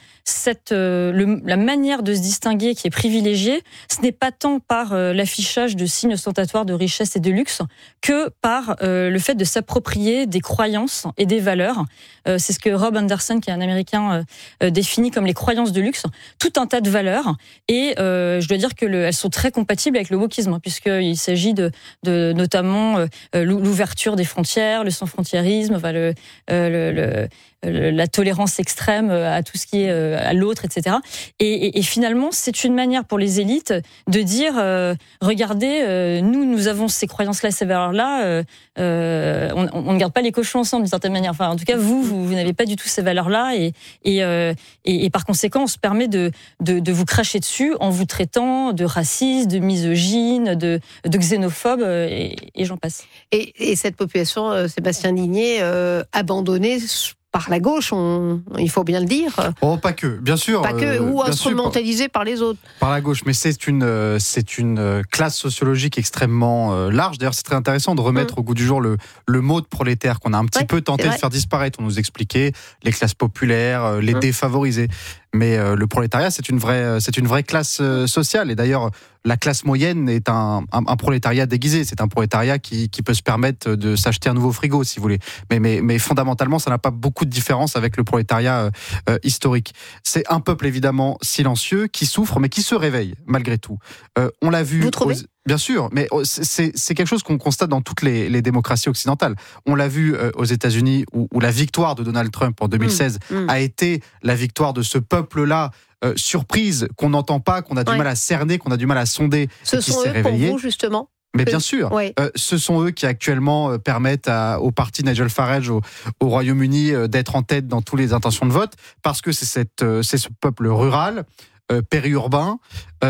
la manière de se distinguer qui est privilégiée, ce n'est pas tant par l'affichage de signes ostentatoires de richesse et de luxe que par le fait de s'approprier des croyances et des valeurs. C'est ce que Rob Anderson, qui est un Américain, définit comme les croyances de luxe, tout un tas de valeurs, et je dois dire que elles sont très compatibles avec le wokisme, puisqu'il s'agit de notamment l'ouverture des frontières, le sans-frontiérisme, enfin la tolérance extrême à tout ce qui est à l'autre, etc. Et finalement, c'est une manière pour les élites de dire regardez, nous avons ces croyances-là, ces valeurs-là, on ne garde pas les cochons ensemble d'une certaine manière. Enfin, en tout cas, vous n'avez pas du tout ces valeurs-là, et par conséquent, on se permet de vous cracher dessus en vous traitant de raciste, de misogyne, de xénophobe, et j'en passe. Et cette population, Sébastien Ligné, abandonnée par la gauche, il faut bien le dire. Oh, pas que, bien sûr. Pas que, ou instrumentalisée par les autres. Par la gauche, mais c'est une classe sociologique extrêmement large. D'ailleurs, c'est très intéressant de remettre au goût du jour le mot de prolétaire qu'on a un petit peu tenté de faire disparaître. On nous expliquait les classes populaires, les défavorisés. Mais le prolétariat, c'est une vraie classe sociale. Et d'ailleurs, la classe moyenne est un prolétariat déguisé. C'est un prolétariat qui peut se permettre de s'acheter un nouveau frigo, si vous voulez. Mais fondamentalement, ça n'a pas beaucoup de différence avec le prolétariat historique. C'est un peuple évidemment silencieux, qui souffre, mais qui se réveille malgré tout. On l'a vu. Vous trouvez ? Bien sûr, mais c'est quelque chose qu'on constate dans toutes les démocraties occidentales. On l'a vu aux États-Unis, où la victoire de Donald Trump en 2016 a été la victoire de ce peuple-là, surprise, qu'on n'entend pas, qu'on a du mal à cerner, qu'on a du mal à sonder. Ce sont eux pour vous, justement? Mais bien sûr, ce sont eux qui actuellement permettent au parti Nigel Farage au Royaume-Uni d'être en tête dans toutes les intentions de vote, parce que c'est ce peuple rural, périurbain,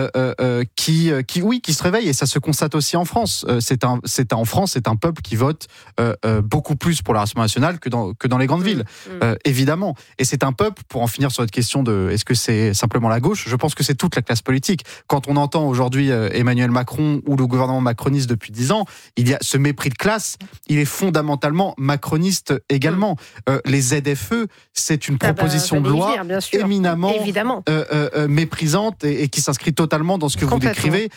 qui se réveille, et ça se constate aussi en France. En France, c'est un peuple qui vote beaucoup plus pour la Rassemblement national que dans les grandes villes, évidemment. Et c'est un peuple, pour en finir sur votre question de est-ce que c'est simplement la gauche, je pense que c'est toute la classe politique. Quand on entend aujourd'hui Emmanuel Macron ou le gouvernement macroniste depuis 10 ans, il y a ce mépris de classe, il est fondamentalement macroniste également. Les ZFE, c'est une proposition de loi éminemment méprisante et qui s'inscrit totalement dans ce que vous décrivez.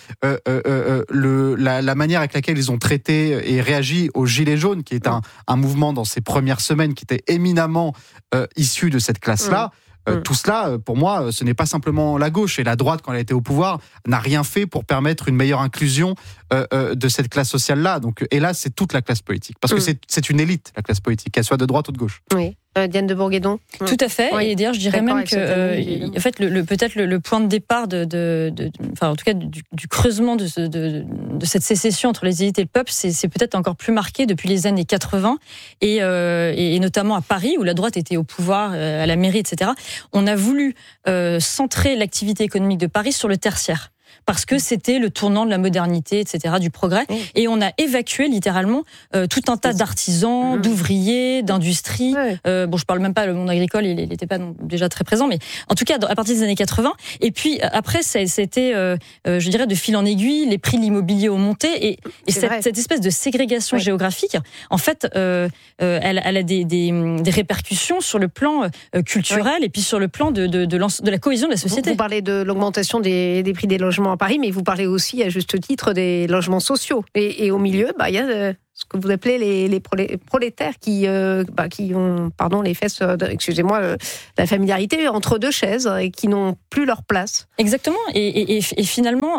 La manière avec laquelle ils ont traité et réagi aux Gilets jaunes, qui est un mouvement dans ces premières semaines qui était éminemment issu de cette classe-là. Tout cela, pour moi, ce n'est pas simplement la gauche. Et la droite, quand elle a été au pouvoir, n'a rien fait pour permettre une meilleure inclusion de cette classe sociale-là. Et là, c'est toute la classe politique. Parce que c'est une élite, la classe politique, qu'elle soit de droite ou de gauche. Oui. Diane de Bourguédon. Tout à fait. Oui. Et d'ailleurs, je dirais même que, en fait, peut-être le point de départ en tout cas, du creusement de cette sécession entre les élites et le peuple, c'est peut-être encore plus marqué depuis les années 80 et notamment à Paris où la droite était au pouvoir, à la mairie, etc. On a voulu centrer l'activité économique de Paris sur le tertiaire. Parce que c'était le tournant de la modernité, etc., du progrès. Et on a évacué littéralement tout un tas d'artisans, d'ouvriers, d'industries. Bon, je parle même pas, le monde agricole, il n'était pas déjà très présent, mais en tout cas, à partir des années 80. Et puis après, c'était, je dirais, de fil en aiguille, les prix de l'immobilier ont monté. Et cette espèce de ségrégation géographique, en fait, elle a des répercussions sur le plan culturel et puis sur le plan de la cohésion de la société. Vous parlez de l'augmentation des prix des logements à Paris, mais vous parlez aussi, à juste titre, des logements sociaux. Et au milieu, il y a ce que vous appelez les prolétaires qui ont, les fesses, la familiarité entre deux chaises et qui n'ont plus leur place. Exactement. Et finalement,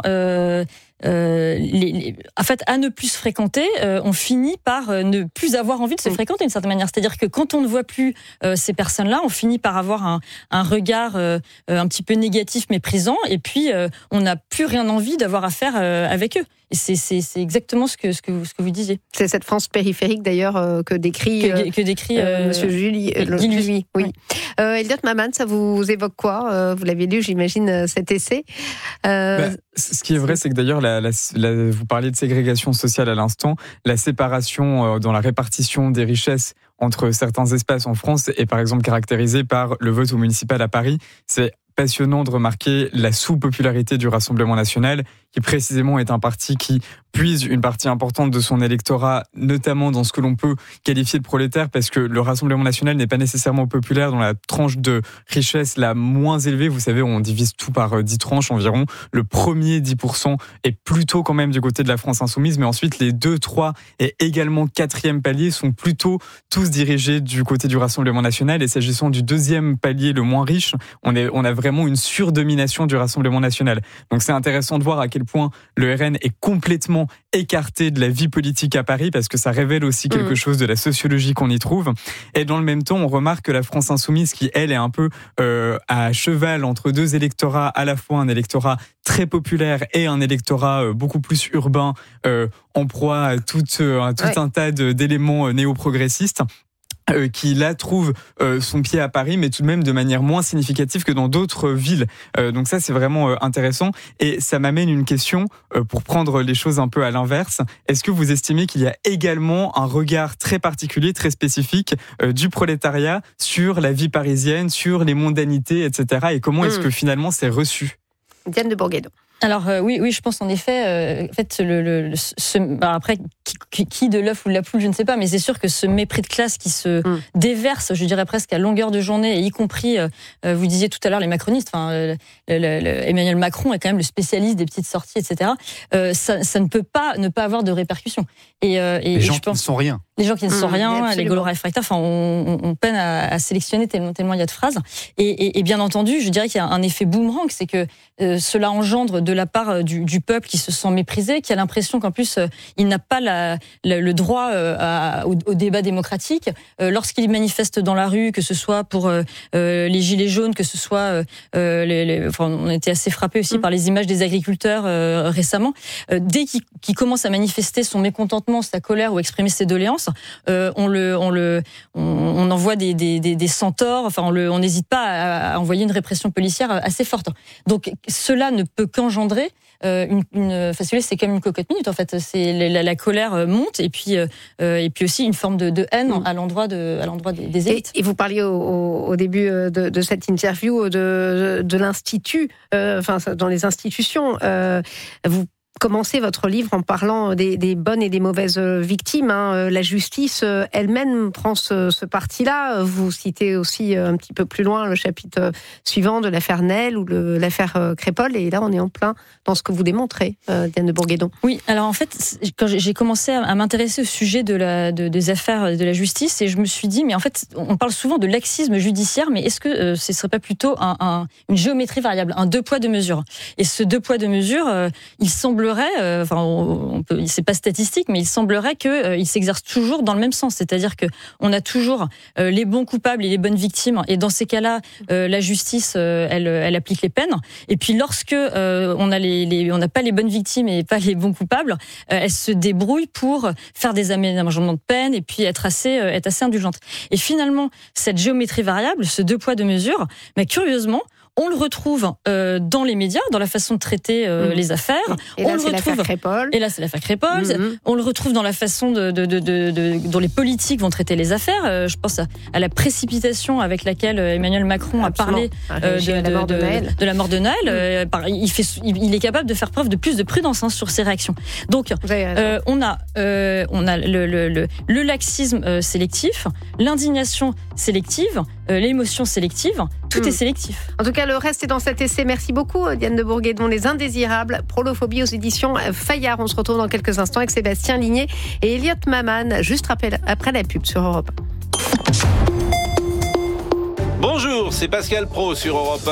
en fait, à ne plus se fréquenter, on finit par ne plus avoir envie de se fréquenter d'une certaine manière. C'est-à-dire que quand on ne voit plus ces personnes-là, on finit par avoir un regard un petit peu négatif, méprisant, et puis on n'a plus rien envie d'avoir affaire avec eux. Et c'est exactement ce que vous disiez. C'est cette France périphérique d'ailleurs que décrit Monsieur Guy. Oui. Elliot Maman, ça vous évoque quoi? Vous l'avez lu, j'imagine, cet essai. Ce qui est vrai, c'est que d'ailleurs, vous parliez de ségrégation sociale à l'instant, la séparation dans la répartition des richesses entre certains espaces en France est par exemple caractérisée par le vote au municipal à Paris. C'est passionnant de remarquer la sous-popularité du Rassemblement national, qui précisément est un parti qui puise une partie importante de son électorat, notamment dans ce que l'on peut qualifier de prolétaire, parce que le Rassemblement national n'est pas nécessairement populaire dans la tranche de richesse la moins élevée. Vous savez, on divise tout par 10 tranches environ. Le premier 10% est plutôt quand même du côté de la France insoumise, mais ensuite les 2, 3 et également 4e palier sont plutôt tous dirigés du côté du Rassemblement national. Et s'agissant du 2e palier, le moins riche, on a vraiment une surdomination du Rassemblement national. Donc c'est intéressant de voir à quel point le RN est complètement écarté de la vie politique à Paris, parce que ça révèle aussi quelque chose de la sociologie qu'on y trouve. Et dans le même temps, on remarque que la France insoumise, qui elle est un peu à cheval entre deux électorats, à la fois un électorat très populaire et un électorat beaucoup plus urbain, en proie à tout un tas d'éléments néo-progressistes, qui là trouve son pied à Paris, mais tout de même de manière moins significative que dans d'autres villes. Donc ça, c'est vraiment intéressant. Et ça m'amène une question, pour prendre les choses un peu à l'inverse. Est-ce que vous estimez qu'il y a également un regard très particulier, très spécifique du prolétariat sur la vie parisienne, sur les mondanités, etc. Et comment est-ce que finalement c'est reçu? Diane de Bourguédon. Alors oui, je pense en effet, après qui de l'œuf ou de la poule, je ne sais pas, mais c'est sûr que ce mépris de classe qui se déverse, je dirais presque à longueur de journée, et y compris, vous disiez tout à l'heure les macronistes, Emmanuel Macron est quand même le spécialiste des petites sorties, etc. Ça ne peut pas ne pas avoir de répercussions. Et les gens qui ne sont rien. Les gens qui ne sont rien, les gaulois réfractaires, on peine à sélectionner tellement il y a de phrases. Et bien entendu, je dirais qu'il y a un effet boomerang, c'est que cela engendre de la part du peuple qui se sent méprisé, qui a l'impression qu'en plus il n'a pas le droit au débat démocratique. Lorsqu'il manifeste dans la rue, que ce soit pour les gilets jaunes, que ce soit on était assez frappés aussi par les images des agriculteurs récemment. Dès qu'il commence à manifester son mécontentement, sa colère ou exprimer ses doléances, on envoie des centaures. Enfin, on n'hésite pas à envoyer une répression policière assez forte. Donc cela ne peut qu'engendrer c'est comme une cocotte minute en fait. C'est la colère monte et puis aussi une forme de haine à l'endroit des élites. Et vous parliez au début de cette interview de l'institut, dans les institutions. Vous commencez votre livre en parlant des bonnes et des mauvaises victimes. La justice elle-même prend ce parti-là. Vous citez aussi un petit peu plus loin le chapitre suivant de l'affaire Nel ou l'affaire Crépol. Et là, on est en plein dans ce que vous démontrez, Diane de Bourguédon. Oui, alors en fait, quand j'ai commencé à m'intéresser au sujet des affaires de la justice, et je me suis dit, mais en fait, on parle souvent de laxisme judiciaire, mais est-ce que ce ne serait pas plutôt une géométrie variable, un 2 poids 2 mesures? Et ce 2 poids 2 mesures, il semble semblerait, c'est pas statistique, mais il semblerait qu'il s'exerce toujours dans le même sens. C'est-à-dire que on a toujours les bons coupables et les bonnes victimes. Et dans ces cas-là, la justice, elle applique les peines. Et puis lorsque on n'a pas les bonnes victimes et pas les bons coupables, elle se débrouille pour faire des aménagements de peine et puis être assez indulgente. Et finalement, cette géométrie variable, ce 2 poids 2 mesures, mais curieusement, on le retrouve dans les médias, dans la façon de traiter les affaires. Et là, c'est l'affaire Crépol. Et là, c'est l'affaire Crépol. On le retrouve dans la façon dont les politiques vont traiter les affaires. Je pense à la précipitation avec laquelle Emmanuel Macron a parlé de la mort de Noël. Il est capable de faire preuve de plus de prudence sur ses réactions. Donc, on a le laxisme sélectif, l'indignation sélective, l'émotion sélective. Tout est sélectif. En tout cas, le reste est dans cet essai. Merci beaucoup, Diane de Bourguédon. Les Indésirables, Prolophobie aux éditions Fayard. On se retrouve dans quelques instants avec Sébastien Ligné et Elliot Maman, juste après la pub sur Europe 1. Bonjour, c'est Pascal Pro sur Europe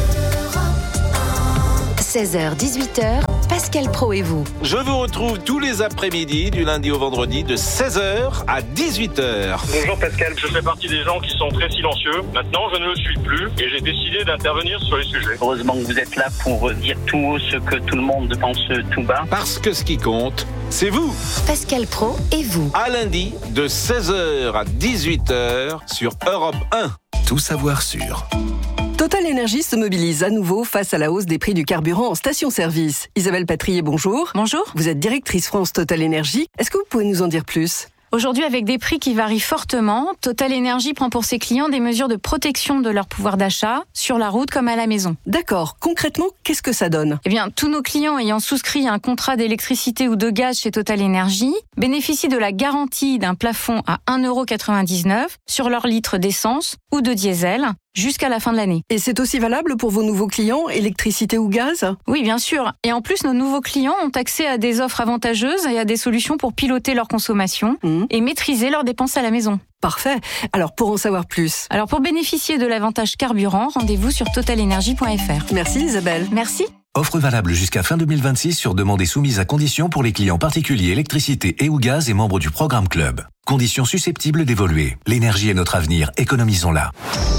1. 16h-18h, Pascal Pro et vous. Je vous retrouve tous les après-midi, du lundi au vendredi, de 16h à 18h. Bonjour Pascal, je fais partie des gens qui sont très silencieux. Maintenant, je ne le suis plus et j'ai décidé d'intervenir sur les sujets. Heureusement que vous êtes là pour dire tout haut ce que tout le monde pense tout bas. Parce que ce qui compte, c'est vous. Pascal Pro et vous. À lundi, de 16h à 18h sur Europe 1. Tout savoir sur... Total Énergie se mobilise à nouveau face à la hausse des prix du carburant en station-service. Isabelle Patrier, bonjour. Bonjour. Vous êtes directrice France Total Énergie. Est-ce que vous pouvez nous en dire plus ? Aujourd'hui, avec des prix qui varient fortement, Total Énergie prend pour ses clients des mesures de protection de leur pouvoir d'achat, sur la route comme à la maison. D'accord. Concrètement, qu'est-ce que ça donne ? Eh bien, tous nos clients ayant souscrit un contrat d'électricité ou de gaz chez Total Énergie bénéficient de la garantie d'un plafond à 1,99 € sur leur litre d'essence ou de diesel jusqu'à la fin de l'année. Et c'est aussi valable pour vos nouveaux clients, électricité ou gaz ? Oui, bien sûr. Et en plus, nos nouveaux clients ont accès à des offres avantageuses et à des solutions pour piloter leur consommation et maîtriser leurs dépenses à la maison. Parfait. Alors, pour en savoir plus. Alors, pour bénéficier de l'avantage carburant, rendez-vous sur totalenergie.fr. Merci Isabelle. Merci. Offre valable jusqu'à fin 2026 sur demande et soumise à conditions pour les clients particuliers électricité et ou gaz et membres du programme Club. Conditions susceptibles d'évoluer. L'énergie est notre avenir, économisons-la.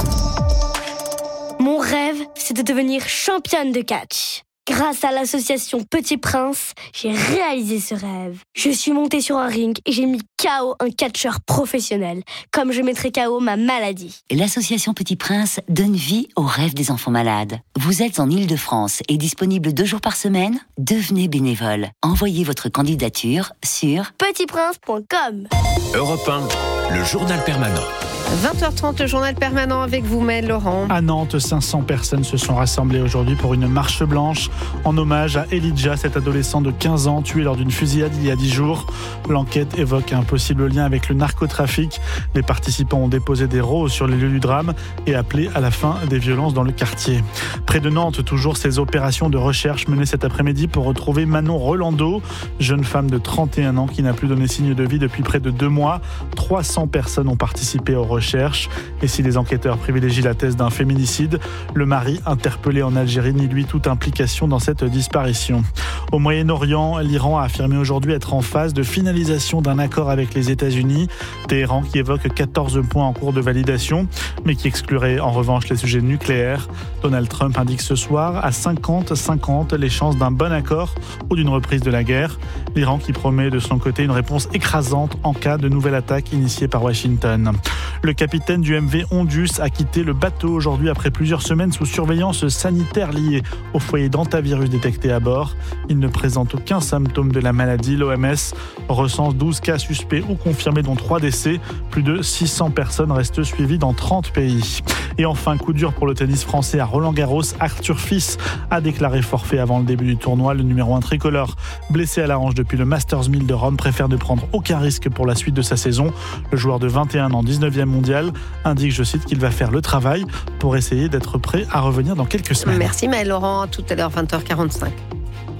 Mon rêve, c'est de devenir championne de catch. Grâce à l'association Petit Prince, j'ai réalisé ce rêve. Je suis montée sur un ring et j'ai mis KO un catcheur professionnel, comme je mettrais KO ma maladie. L'association Petit Prince donne vie aux rêves des enfants malades. Vous êtes en Île-de-France et disponible 2 jours par semaine ? Devenez bénévole. Envoyez votre candidature sur petitprince.com. Europe 1, le journal permanent. 20h30, le journal permanent avec vous, Maëlle Laurent. À Nantes, 500 personnes se sont rassemblées aujourd'hui pour une marche blanche en hommage à Elijah, cet adolescent de 15 ans tué lors d'une fusillade il y a 10 jours. L'enquête évoque un possible lien avec le narcotrafic. Les participants ont déposé des roses sur les lieux du drame et appelé à la fin des violences dans le quartier. Près de Nantes, toujours ces opérations de recherche menées cet après-midi pour retrouver Manon Rolando, jeune femme de 31 ans qui n'a plus donné signe de vie depuis près de 2 mois. 300 personnes ont participé aux recherches. Et si les enquêteurs privilégient la thèse d'un féminicide, le mari interpellé en Algérie nie lui toute implication dans cette disparition. Au Moyen-Orient, l'Iran a affirmé aujourd'hui être en phase de finalisation d'un accord avec les États-Unis. Téhéran qui évoque 14 points en cours de validation, mais qui exclurait en revanche les sujets nucléaires. Donald Trump indique ce soir à 50-50 les chances d'un bon accord ou d'une reprise de la guerre. L'Iran qui promet de son côté une réponse écrasante en cas de nouvelle attaque initiée par Washington. Le capitaine du MV Ondus a quitté le bateau aujourd'hui après plusieurs semaines sous surveillance sanitaire liée au foyer d'hantavirus détecté à bord. Il ne présente aucun symptôme de la maladie. L'OMS recense 12 cas suspects ou confirmés, dont 3 décès. Plus de 600 personnes restent suivies dans 30 pays. Et enfin, coup dur pour le tennis français à Roland-Garros. Arthur Fils a déclaré forfait avant le début du tournoi. Le numéro 1 tricolore, blessé à la hanche depuis le Masters 1000 de Rome, préfère ne prendre aucun risque pour la suite de sa saison. Le joueur de 21 ans, 19e mondial, indique, je cite, qu'il va faire le travail pour essayer d'être prêt à revenir dans quelques semaines. Merci Maëlle Laurent, à tout à l'heure 20h45.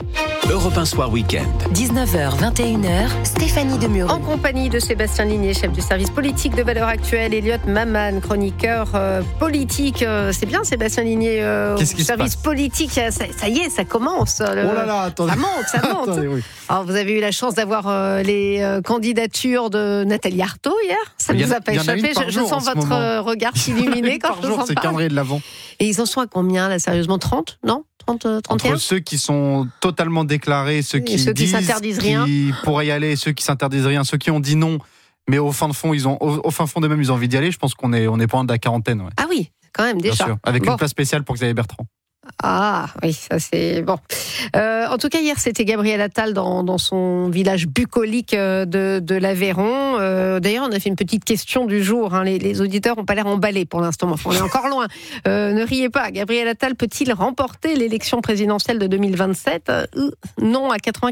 Europe 1 Soir Week-end. 19h, 21h, Stéphanie Demureux. En compagnie de Sébastien Ligné, chef du service politique de Valeurs Actuelles, Elliot Maman, chroniqueur politique. C'est bien, Sébastien Ligné, Qu'est-ce qui service se passe politique. Ça y est, ça commence. Oh là là, attendez. Ça monte. Attendez, oui. Alors, vous avez eu la chance d'avoir les candidatures de Nathalie Arthaud hier. Ça ne vous a pas échappé. Je sens votre regard s'illuminer quand je vous en c'est parle. calendrier de l'Avent. Et ils en sont à combien, là, sérieusement? 30, non 30, 31? Entre ceux qui sont totalement déclarés, ceux qui ceux qui disent s'interdisent rien. qui pourraient y aller, ceux qui s'interdisent rien, ceux qui ont dit non, mais au fin fond d'eux-mêmes, ils ont envie d'y aller. Je pense qu'on est pas loin de la quarantaine. Ouais. Ah oui, quand même, déjà. Bien sûr, avec Bon. une place spéciale pour Xavier Bertrand. Ah oui, ça c'est bon. En tout cas, hier, c'était Gabriel Attal dans son village bucolique de l'Aveyron. D'ailleurs, on a fait une petite question du jour. Hein. Les auditeurs n'ont pas l'air emballés pour l'instant. Enfin, on est encore loin. Ne riez pas. Gabriel Attal peut-il remporter l'élection présidentielle de 2027 ? Non, à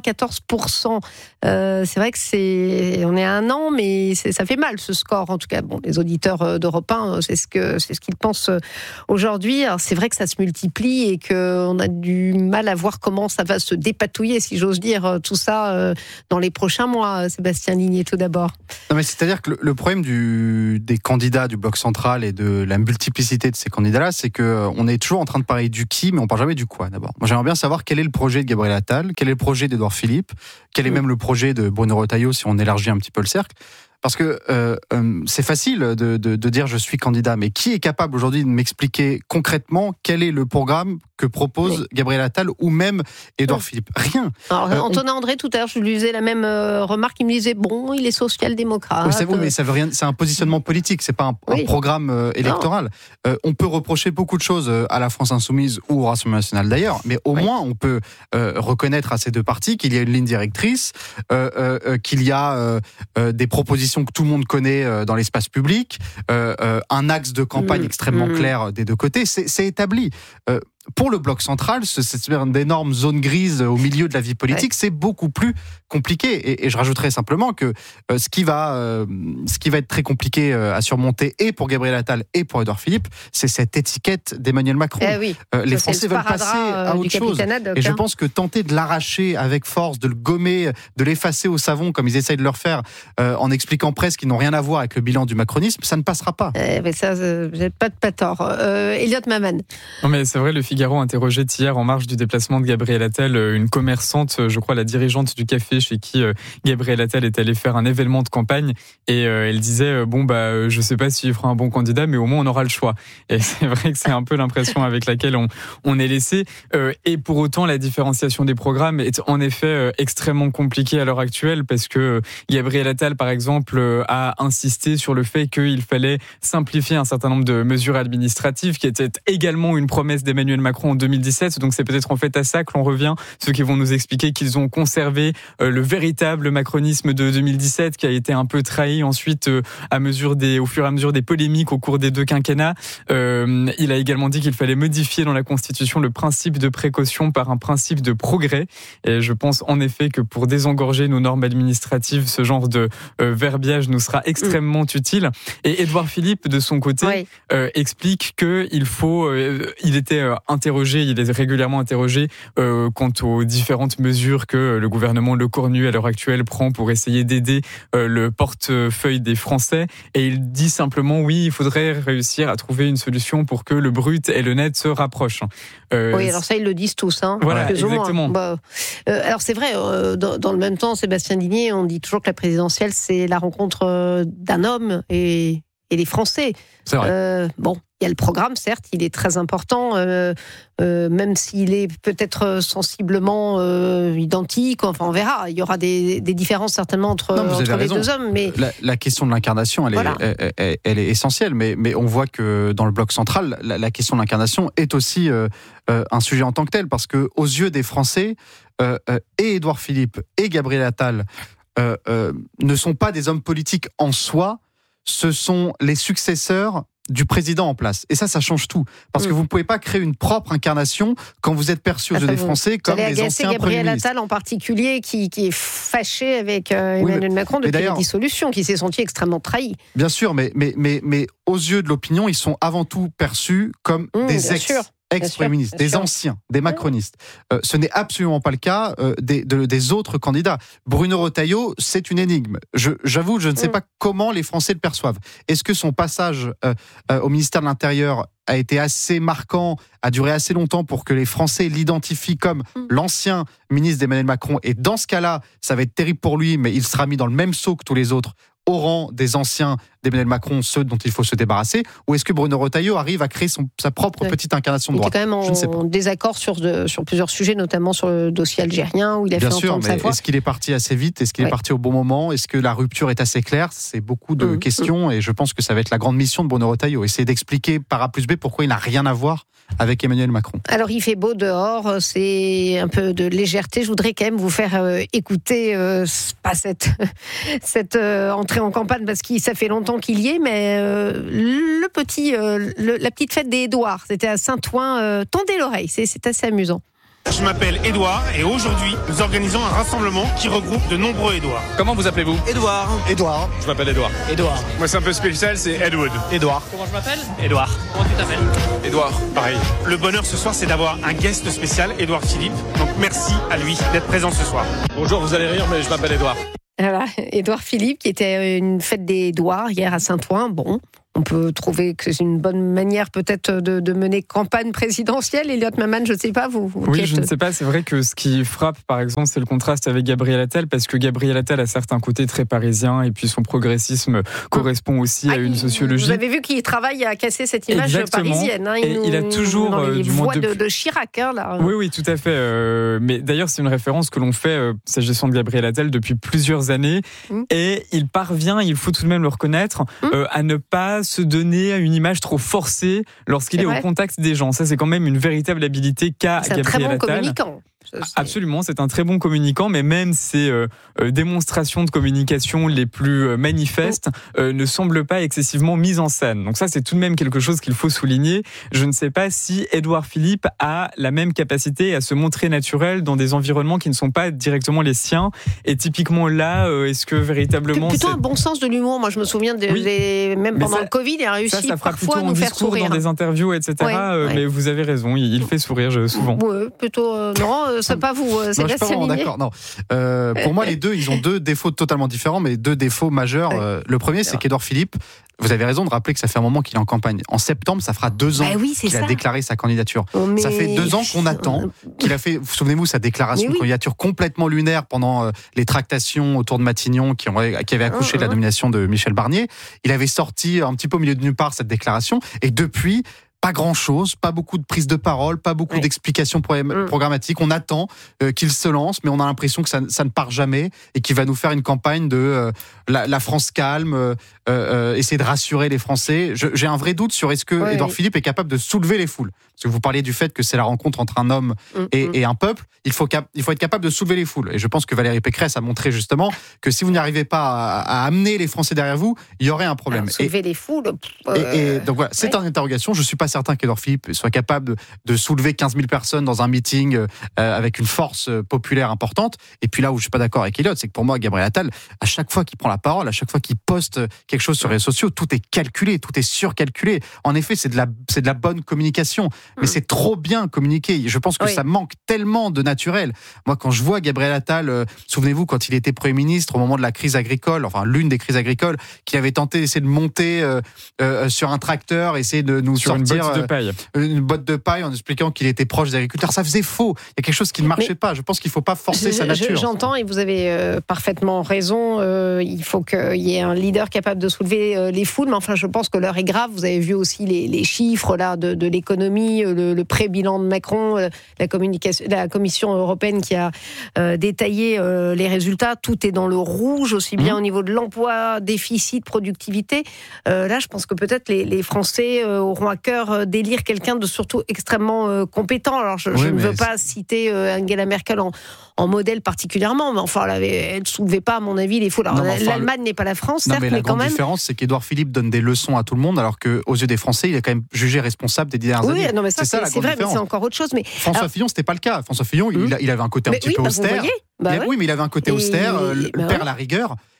94%. C'est vrai que on est à 1 an, mais ça fait mal ce score. En tout cas, bon, les auditeurs d'Europe 1, c'est ce qu'ils pensent aujourd'hui. Alors, c'est vrai que ça se multiplie et qu'on a du mal à voir comment ça va se dépatouiller, si j'ose dire, tout ça dans les prochains mois. Sébastien Ligné, tout d'abord. Non, mais c'est-à-dire que le problème des candidats du bloc central et de la multiplicité de ces candidats-là, c'est qu'on est toujours en train de parler du qui, mais on parle jamais du quoi, d'abord. Moi, j'aimerais bien savoir quel est le projet de Gabriel Attal, quel est le projet d'Édouard Philippe, quel est même le projet de Bruno Retailleau, si on élargit un petit peu le cercle. Parce que c'est facile de dire je suis candidat, mais qui est capable aujourd'hui de m'expliquer concrètement quel est le programme que propose Gabriel Attal ou même Édouard Philippe? Rien. Alors, Antonin André, tout à l'heure, je lui faisais la même remarque. Il me disait bon, il est social-démocrate. Oui, c'est bon, mais ça veut rien. C'est un positionnement politique, c'est pas un programme électoral. On peut reprocher beaucoup de choses à la France Insoumise ou au Rassemblement National d'ailleurs, mais au moins on peut reconnaître à ces deux partis qu'il y a une ligne directrice, qu'il y a des propositions que tout le monde connaît dans l'espace public, un axe de campagne extrêmement clair des deux côtés, c'est établi. Pour le bloc central, cette énorme zone grise au milieu de la vie politique, c'est beaucoup plus compliqué. Et je rajouterais simplement que ce qui va être très compliqué à surmonter, et pour Gabriel Attal et pour Édouard Philippe, c'est cette étiquette d'Emmanuel Macron. Les Français veulent passer à autre chose. Et je pense que tenter de l'arracher avec force, de le gommer, de l'effacer au savon, comme ils essayent de le faire, en expliquant presque qu'ils n'ont rien à voir avec le bilan du macronisme, ça ne passera pas. Mais ça, vous n'êtes pas tort. Elliot Maman. Non, mais c'est vrai, le Figaro interrogeait hier, en marge du déplacement de Gabriel Attal, une commerçante, je crois la dirigeante du café chez qui Gabriel Attal est allé faire un événement de campagne, et elle disait je sais pas s'il fera un bon candidat, mais au moins on aura le choix. Et c'est vrai que c'est un peu l'impression avec laquelle on est laissé. Et pour autant, la différenciation des programmes est en effet extrêmement compliquée à l'heure actuelle, parce que Gabriel Attal, par exemple, a insisté sur le fait qu'il fallait simplifier un certain nombre de mesures administratives, qui étaient également une promesse d'Emmanuel Macron en 2017. Donc c'est peut-être en fait à ça que l'on revient, ceux qui vont nous expliquer qu'ils ont conservé le véritable macronisme de 2017, qui a été un peu trahi ensuite au fur et à mesure des polémiques au cours des deux quinquennats. Il a également dit qu'il fallait modifier dans la Constitution le principe de précaution par un principe de progrès. Et je pense en effet que pour désengorger nos normes administratives, ce genre de verbiage nous sera extrêmement utile. Et Édouard Philippe, de son côté, explique il est régulièrement interrogé quant aux différentes mesures que le gouvernement Lecornu à l'heure actuelle prend pour essayer d'aider le portefeuille des Français, et il dit simplement il faudrait réussir à trouver une solution pour que le brut et le net se rapprochent. Oui, alors ça ils le disent tous, voilà, exactement. Alors c'est vrai, dans le même temps, Sébastien Ligné, on dit toujours que la présidentielle c'est la rencontre d'un homme et des Français. C'est vrai. Il y a le programme, certes, il est très important, même s'il est peut-être sensiblement identique. Enfin, on verra. Il y aura des différences certainement entre les deux hommes. Mais la question de l'incarnation, elle est essentielle. Mais on voit que dans le bloc central, la question de l'incarnation est aussi un sujet en tant que tel, parce que aux yeux des Français, et Édouard Philippe et Gabriel Attal ne sont pas des hommes politiques en soi. Ce sont les successeurs du président en place. Et ça change tout. Parce que vous ne pouvez pas créer une propre incarnation quand vous êtes perçu aux yeux des Français comme les anciens premiers ministres. Gabriel Attal en particulier, qui est fâché avec Emmanuel Macron depuis la dissolution, qui s'est senti extrêmement trahi. Bien sûr, mais aux yeux de l'opinion, ils sont avant tout perçus comme des ex. ex-Premier ministre, des anciens, des macronistes. Ce n'est absolument pas le cas des autres candidats. Bruno Retailleau, c'est une énigme. J'avoue, je ne sais pas comment les Français le perçoivent. Est-ce que son passage au ministère de l'Intérieur a été assez marquant, a duré assez longtemps pour que les Français l'identifient comme l'ancien ministre d'Emmanuel Macron? Et dans ce cas-là, ça va être terrible pour lui, mais il sera mis dans le même seau que tous les autres, au rang des anciens d'Emmanuel Macron, ceux dont il faut se débarrasser? Ou est-ce que Bruno Retailleau arrive à créer sa propre petite incarnation de droite? Il est quand même en désaccord sur plusieurs sujets, notamment sur le dossier algérien, où il a fait entendre sa voix. Est-ce qu'il est parti assez vite? Est-ce qu'il est parti au bon moment? Est-ce que la rupture est assez claire? C'est beaucoup de questions, et je pense que ça va être la grande mission de Bruno Retailleau, essayer d'expliquer par A plus B pourquoi il n'a rien à voir avec Emmanuel Macron. Alors il fait beau dehors, c'est un peu de légèreté. Je voudrais quand même vous faire écouter pas cette entrée en campagne, parce que ça fait longtemps qu'il y est, mais la petite fête des Édouards, c'était à Saint-Ouen. Tendez l'oreille, c'est assez amusant. Je m'appelle Édouard et aujourd'hui, nous organisons un rassemblement qui regroupe de nombreux Édouards. Comment vous appelez-vous? Édouard. Édouard. Je m'appelle Édouard. Édouard. Moi, c'est un peu spécial, c'est Edward. Édouard. Comment je m'appelle? Édouard. Comment tu t'appelles? Édouard. Pareil. Le bonheur ce soir, c'est d'avoir un guest spécial, Édouard Philippe. Donc merci à lui d'être présent ce soir. Bonjour, vous allez rire, mais je m'appelle Édouard. Voilà, Édouard Philippe, qui était une fête des Édouards hier à Saint-Ouen. Bon, on peut trouver que c'est une bonne manière peut-être de mener campagne présidentielle. Elliot Maman, je ne sais pas, vous Oui, je ne sais pas. C'est vrai que ce qui frappe, par exemple, c'est le contraste avec Gabriel Attal, parce que Gabriel Attal a certains côtés très parisiens, et puis son progressisme correspond aussi à une sociologie. Vous avez vu qu'il travaille à casser cette image parisienne. Il a toujours du voix de Chirac. Là. Oui, tout à fait. Mais d'ailleurs, c'est une référence que l'on fait, s'agissant de Gabriel Attal, depuis plusieurs années. Et il parvient, il faut tout de même le reconnaître, à ne pas se donner une image trop forcée lorsqu'il est au contact des gens. Ça, c'est quand même une véritable habilité qu'a Gabriel Attal. C'est un très bon communicant. Absolument, c'est un très bon communicant, mais même ses démonstrations de communication les plus manifestes ne semblent pas excessivement mises en scène. Donc ça, c'est tout de même quelque chose qu'il faut souligner. Je ne sais pas si Édouard Philippe a la même capacité à se montrer naturel dans des environnements qui ne sont pas directement les siens. Et typiquement là, est-ce que véritablement... Plutôt un bon sens de l'humour. Moi, je me souviens, même pendant le Covid, il a réussi parfois à nous faire sourire. Dans des interviews, etc. Mais vous avez raison, il fait sourire souvent. Oui, plutôt... non, c'est pas vous, Sébastien Ligné. D'accord, non. Pour moi, les deux, ils ont deux défauts totalement différents, mais deux défauts majeurs. Le premier, c'est qu'Édouard Philippe, vous avez raison de rappeler que ça fait un moment qu'il est en campagne. En septembre, ça fera 2 ans qu'il a déclaré sa candidature. Ça fait 2 ans qu'on attend qu'il a fait, souvenez-vous, sa déclaration de candidature complètement lunaire pendant les tractations autour de Matignon qui avaient accouché de la nomination de Michel Barnier. Il avait sorti un petit peu au milieu de nulle part cette déclaration, et depuis... pas grand-chose, pas beaucoup de prise de parole, pas beaucoup d'explications programmatiques. On attend qu'il se lance, mais on a l'impression que ça ne part jamais, et qu'il va nous faire une campagne de la France calme, essayer de rassurer les Français. J'ai un vrai doute sur est-ce que Édouard Philippe est capable de soulever les foules. Parce que vous parliez du fait que c'est la rencontre entre un homme et un peuple. Il faut être capable de soulever les foules. Et je pense que Valérie Pécresse a montré justement que si vous n'y arrivez pas à amener les Français derrière vous, il y aurait un problème. Alors, soulever les foules... Et donc voilà, c'est une interrogation. Je ne suis pas certain qu'Édouard Philippe soit capable de soulever 15 000 personnes dans un meeting avec une force populaire importante. Et puis là où je ne suis pas d'accord avec Elliot, c'est que pour moi, Gabriel Attal, à chaque fois qu'il prend la parole, à chaque fois qu'il poste quelque chose sur les réseaux sociaux, tout est calculé, tout est surcalculé. En effet, c'est de la bonne communication, mais c'est trop bien communiqué. Je pense que ça manque tellement de naturel. Moi, quand je vois Gabriel Attal, souvenez-vous, quand il était Premier ministre au moment de la crise agricole, enfin l'une des crises agricoles, qu'il avait tenté d'essayer de monter sur un tracteur, essayer de nous sortir une botte de paille en expliquant qu'il était proche des agriculteurs. Ça faisait faux. Il y a quelque chose qui ne marchait pas. Je pense qu'il ne faut pas forcer sa nature. J'entends, et vous avez parfaitement raison. Il faut qu'il y ait un leader capable de soulever les foules. Mais enfin, je pense que l'heure est grave. Vous avez vu aussi les chiffres là de l'économie, le pré-bilan de Macron, la Commission européenne qui a détaillé les résultats. Tout est dans le rouge, aussi bien au niveau de l'emploi, déficit, productivité. Là, je pense que peut-être les Français auront à cœur d'élire quelqu'un de surtout extrêmement compétent. Alors, je ne veux pas citer Angela Merkel en modèle particulièrement, mais enfin, elle ne soulevait pas, à mon avis, les foules. L'Allemagne n'est pas la France, certes, mais quand même... La différence, c'est qu'Édouard Philippe donne des leçons à tout le monde, alors qu'aux yeux des Français, il est quand même jugé responsable des dernières années. Oui, non, mais c'est vrai, mais c'est encore autre chose. Mais François Fillon, c'était pas le cas. François Fillon, il avait un côté un petit peu austère. Oui, mais il avait un côté austère, perd la rigueur.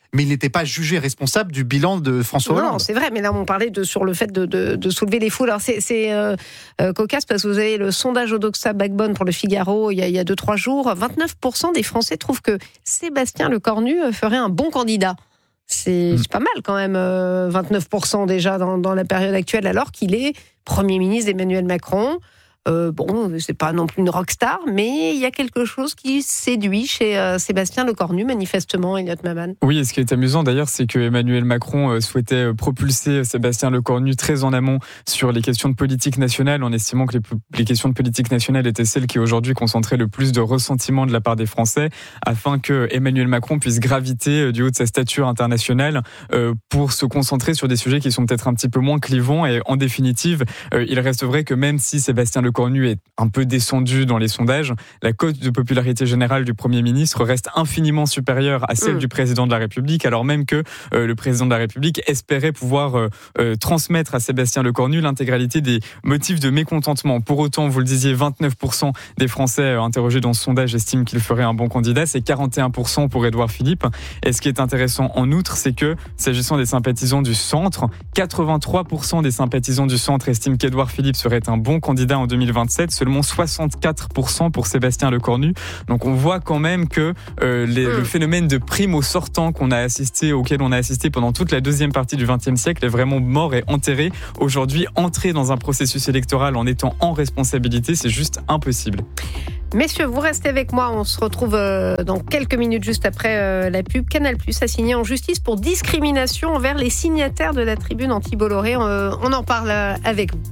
mais il n'était pas jugé responsable du bilan de François Hollande. Non, c'est vrai, mais là on parlait sur le fait de soulever les foules. Alors c'est cocasse parce que vous avez le sondage Odoxa Backbone pour le Figaro il y a 2-3 jours. 29% des Français trouvent que Sébastien Lecornu ferait un bon candidat. C'est pas mal quand même, 29% déjà dans la période actuelle, alors qu'il est Premier ministre d'Emmanuel Macron. Bon, c'est pas non plus une rockstar, mais il y a quelque chose qui séduit chez Sébastien Lecornu, manifestement, Elliot Maman. Oui, et ce qui est amusant d'ailleurs, c'est que Emmanuel Macron souhaitait propulser Sébastien Lecornu très en amont sur les questions de politique nationale, en estimant que les questions de politique nationale étaient celles qui aujourd'hui concentraient le plus de ressentiment de la part des Français, afin que Emmanuel Macron puisse graviter du haut de sa stature internationale pour se concentrer sur des sujets qui sont peut-être un petit peu moins clivants. Et en définitive, il reste vrai que même si Sébastien Lecornu est un peu descendu dans les sondages, la cote de popularité générale du Premier ministre reste infiniment supérieure à celle du Président de la République, alors même que le Président de la République espérait pouvoir transmettre à Sébastien Lecornu l'intégralité des motifs de mécontentement. Pour autant, vous le disiez, 29% des Français interrogés dans ce sondage estiment qu'il ferait un bon candidat, c'est 41% pour Édouard Philippe. Et ce qui est intéressant en outre, c'est que, s'agissant des sympathisants du centre, 83% des sympathisants du centre estiment qu'Édouard Philippe serait un bon candidat en 2027, seulement 64% pour Sébastien Lecornu. Donc on voit quand même que le phénomène de prime au sortant auquel on a assisté pendant toute la deuxième partie du XXe siècle est vraiment mort et enterré. Aujourd'hui, entrer dans un processus électoral en étant en responsabilité, c'est juste impossible. Messieurs, vous restez avec moi, on se retrouve dans quelques minutes juste après la pub. Canal+ a signé en justice pour discrimination envers les signataires de la tribune anti-Bolloré. On en parle avec vous.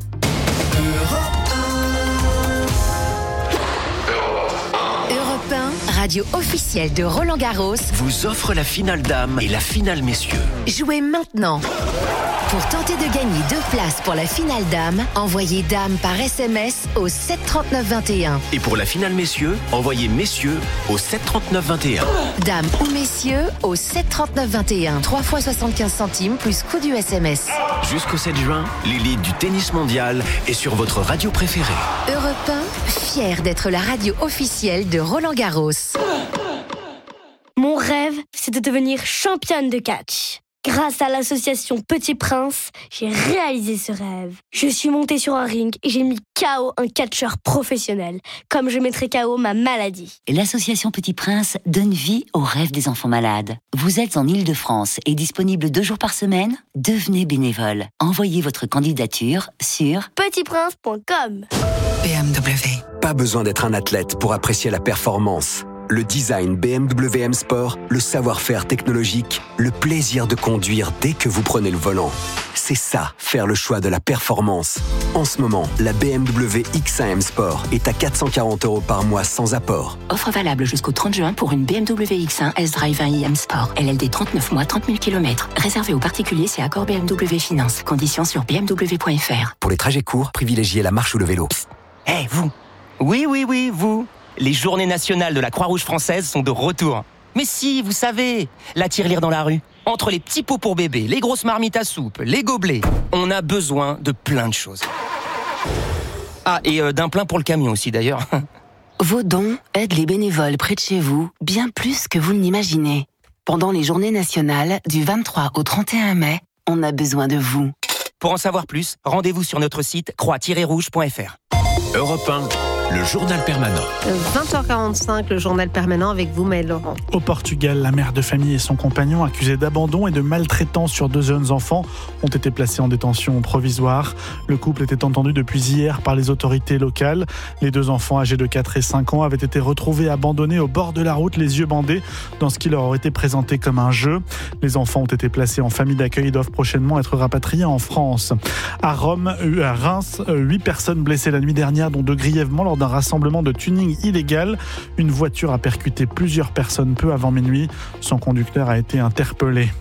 Radio officielle de Roland Garros, vous offre la finale dames et la finale messieurs. Jouez maintenant. Pour tenter de gagner 2 places pour la finale dames, envoyez dame par SMS au 73921. Et pour la finale messieurs, envoyez messieurs au 73921. Dame ou messieurs au 73921. 3 fois 75 centimes plus coût du SMS. Jusqu'au 7 juin, l'élite du tennis mondial est sur votre radio préférée. Europe 1, fier d'être la radio officielle de Roland Garros. Mon rêve, c'est de devenir championne de catch. Grâce à l'association Petit Prince, j'ai réalisé ce rêve. Je suis montée sur un ring et j'ai mis KO un catcheur professionnel, comme je mettrais KO ma maladie. L'association Petit Prince donne vie aux rêves des enfants malades. Vous êtes en Ile-de-France et disponible 2 jours par semaine ? Devenez bénévole. Envoyez votre candidature sur petitprince.com. BMW. Pas besoin d'être un athlète pour apprécier la performance. Le design BMW M Sport, le savoir-faire technologique, le plaisir de conduire dès que vous prenez le volant. C'est ça, faire le choix de la performance. En ce moment, la BMW X1 M Sport est à 440 € par mois sans apport. Offre valable jusqu'au 30 juin pour une BMW X1 S-Drive 1i M Sport. LLD 39 mois, 30 000 km. Réservé aux particuliers, c'est accord BMW Finance. Conditions sur bmw.fr. Pour les trajets courts, privilégiez la marche ou le vélo. Hé, vous! Oui, vous! Les journées nationales de la Croix-Rouge française sont de retour. Mais si, vous savez, la tirelire dans la rue. Entre les petits pots pour bébé, les grosses marmites à soupe, les gobelets, on a besoin de plein de choses. Ah, et d'un plein pour le camion aussi d'ailleurs. Vos dons aident les bénévoles près de chez vous bien plus que vous ne l'imaginez. Pendant les journées nationales, du 23 au 31 mai, on a besoin de vous. Pour en savoir plus, rendez-vous sur notre site croix-rouge.fr. Europe 1. Le journal permanent. 20h45, le journal permanent avec vous, Maëlle Laurent. Au Portugal, la mère de famille et son compagnon, accusés d'abandon et de maltraitance sur 2 jeunes enfants, ont été placés en détention provisoire. Le couple était entendu depuis hier par les autorités locales. Les 2 enfants âgés de 4 et 5 ans avaient été retrouvés abandonnés au bord de la route, les yeux bandés, dans ce qui leur aurait été présenté comme un jeu. Les enfants ont été placés en famille d'accueil et doivent prochainement être rapatriés en France. À Reims, 8 personnes blessées la nuit dernière, dont 2 grièvement lors d'un rassemblement de tuning illégal. Une voiture a percuté plusieurs personnes peu avant minuit. Son conducteur a été interpellé.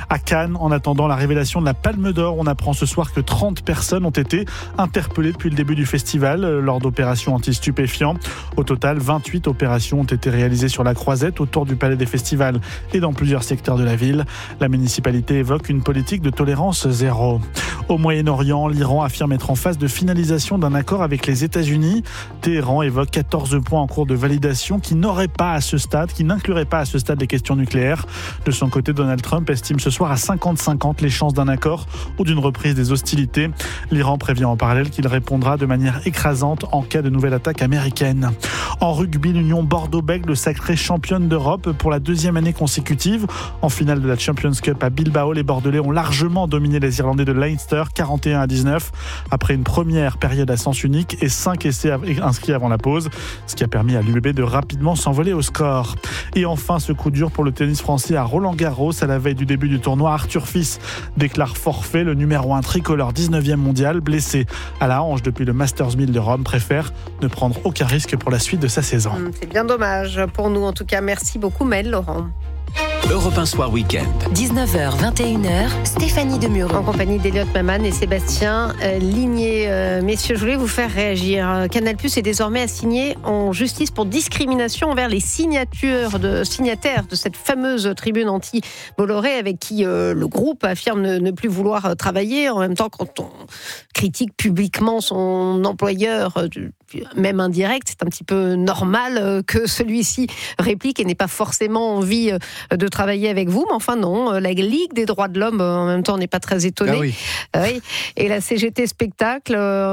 À Cannes, en attendant la révélation de la Palme d'Or, on apprend ce soir que 30 personnes ont été interpellées depuis le début du festival lors d'opérations anti-stupéfiants. Au total, 28 opérations ont été réalisées sur la Croisette, autour du Palais des Festivals et dans plusieurs secteurs de la ville. La municipalité évoque une politique de tolérance zéro. Au Moyen-Orient, l'Iran affirme être en phase de finalisation d'un accord avec les États-Unis. Téhéran évoque 14 points en cours de validation qui n'incluraient pas à ce stade les questions nucléaires. De son côté, Donald Trump estime ce soir à 50-50 les chances d'un accord ou d'une reprise des hostilités. L'Iran prévient en parallèle qu'il répondra de manière écrasante en cas de nouvelle attaque américaine. En rugby, l'Union Bordeaux-Bègles sacrée championne d'Europe pour la deuxième année consécutive. En finale de la Champions Cup à Bilbao, les Bordelais ont largement dominé les Irlandais de Leinster 41-19 après une première période à sens unique et 5 essais inscrits avant la pause, ce qui a permis à l'UBB de rapidement s'envoler au score. Et enfin, ce coup dur pour le tennis français à Roland-Garros. À la veille du début du tournoi, Arthur Fils déclare forfait. Le numéro 1 tricolore 19e mondial, blessé à la hanche depuis le Masters 1000 de Rome, préfère ne prendre aucun risque pour la suite de sa saison. C'est bien dommage pour nous en tout cas. Merci beaucoup Mel, Laurent. Europe 1 Soir Week-end. 19h, 21h, Stéphanie Demureau. En compagnie d'Eliott Maman et Sébastien Ligné. Messieurs, je voulais vous faire réagir. Canal+ est désormais assigné en justice pour discrimination envers les signataires de cette fameuse tribune anti-Bolloré avec qui le groupe affirme ne plus vouloir travailler. En même temps, quand on critique publiquement son employeur, même indirect, c'est un petit peu normal que celui-ci réplique et n'ait pas forcément envie de travailler avec vous, mais enfin non, la Ligue des droits de l'homme, en même temps, n'est pas très étonnée. Ah oui. Oui. Et la CGT Spectacle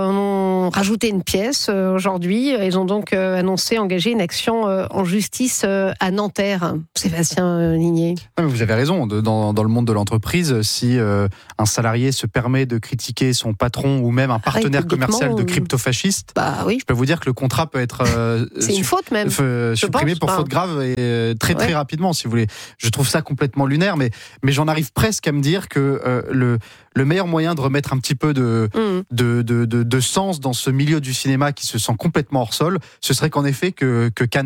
ont rajouté une pièce aujourd'hui. Ils ont donc annoncé engager une action en justice à Nanterre. Sébastien Ligné. Vous avez raison, dans le monde de l'entreprise, si un salarié se permet de critiquer son patron ou même un partenaire commercial de crypto-fasciste, je peux vous dire que le contrat peut être c'est une faute même. Supprimé pour faute grave et très rapidement, si vous voulez. Je trouve ça complètement lunaire, mais j'en arrive presque à me dire que le meilleur moyen de remettre un petit peu de sens dans ce milieu du cinéma qui se sent complètement hors sol, ce serait qu'en effet que Canal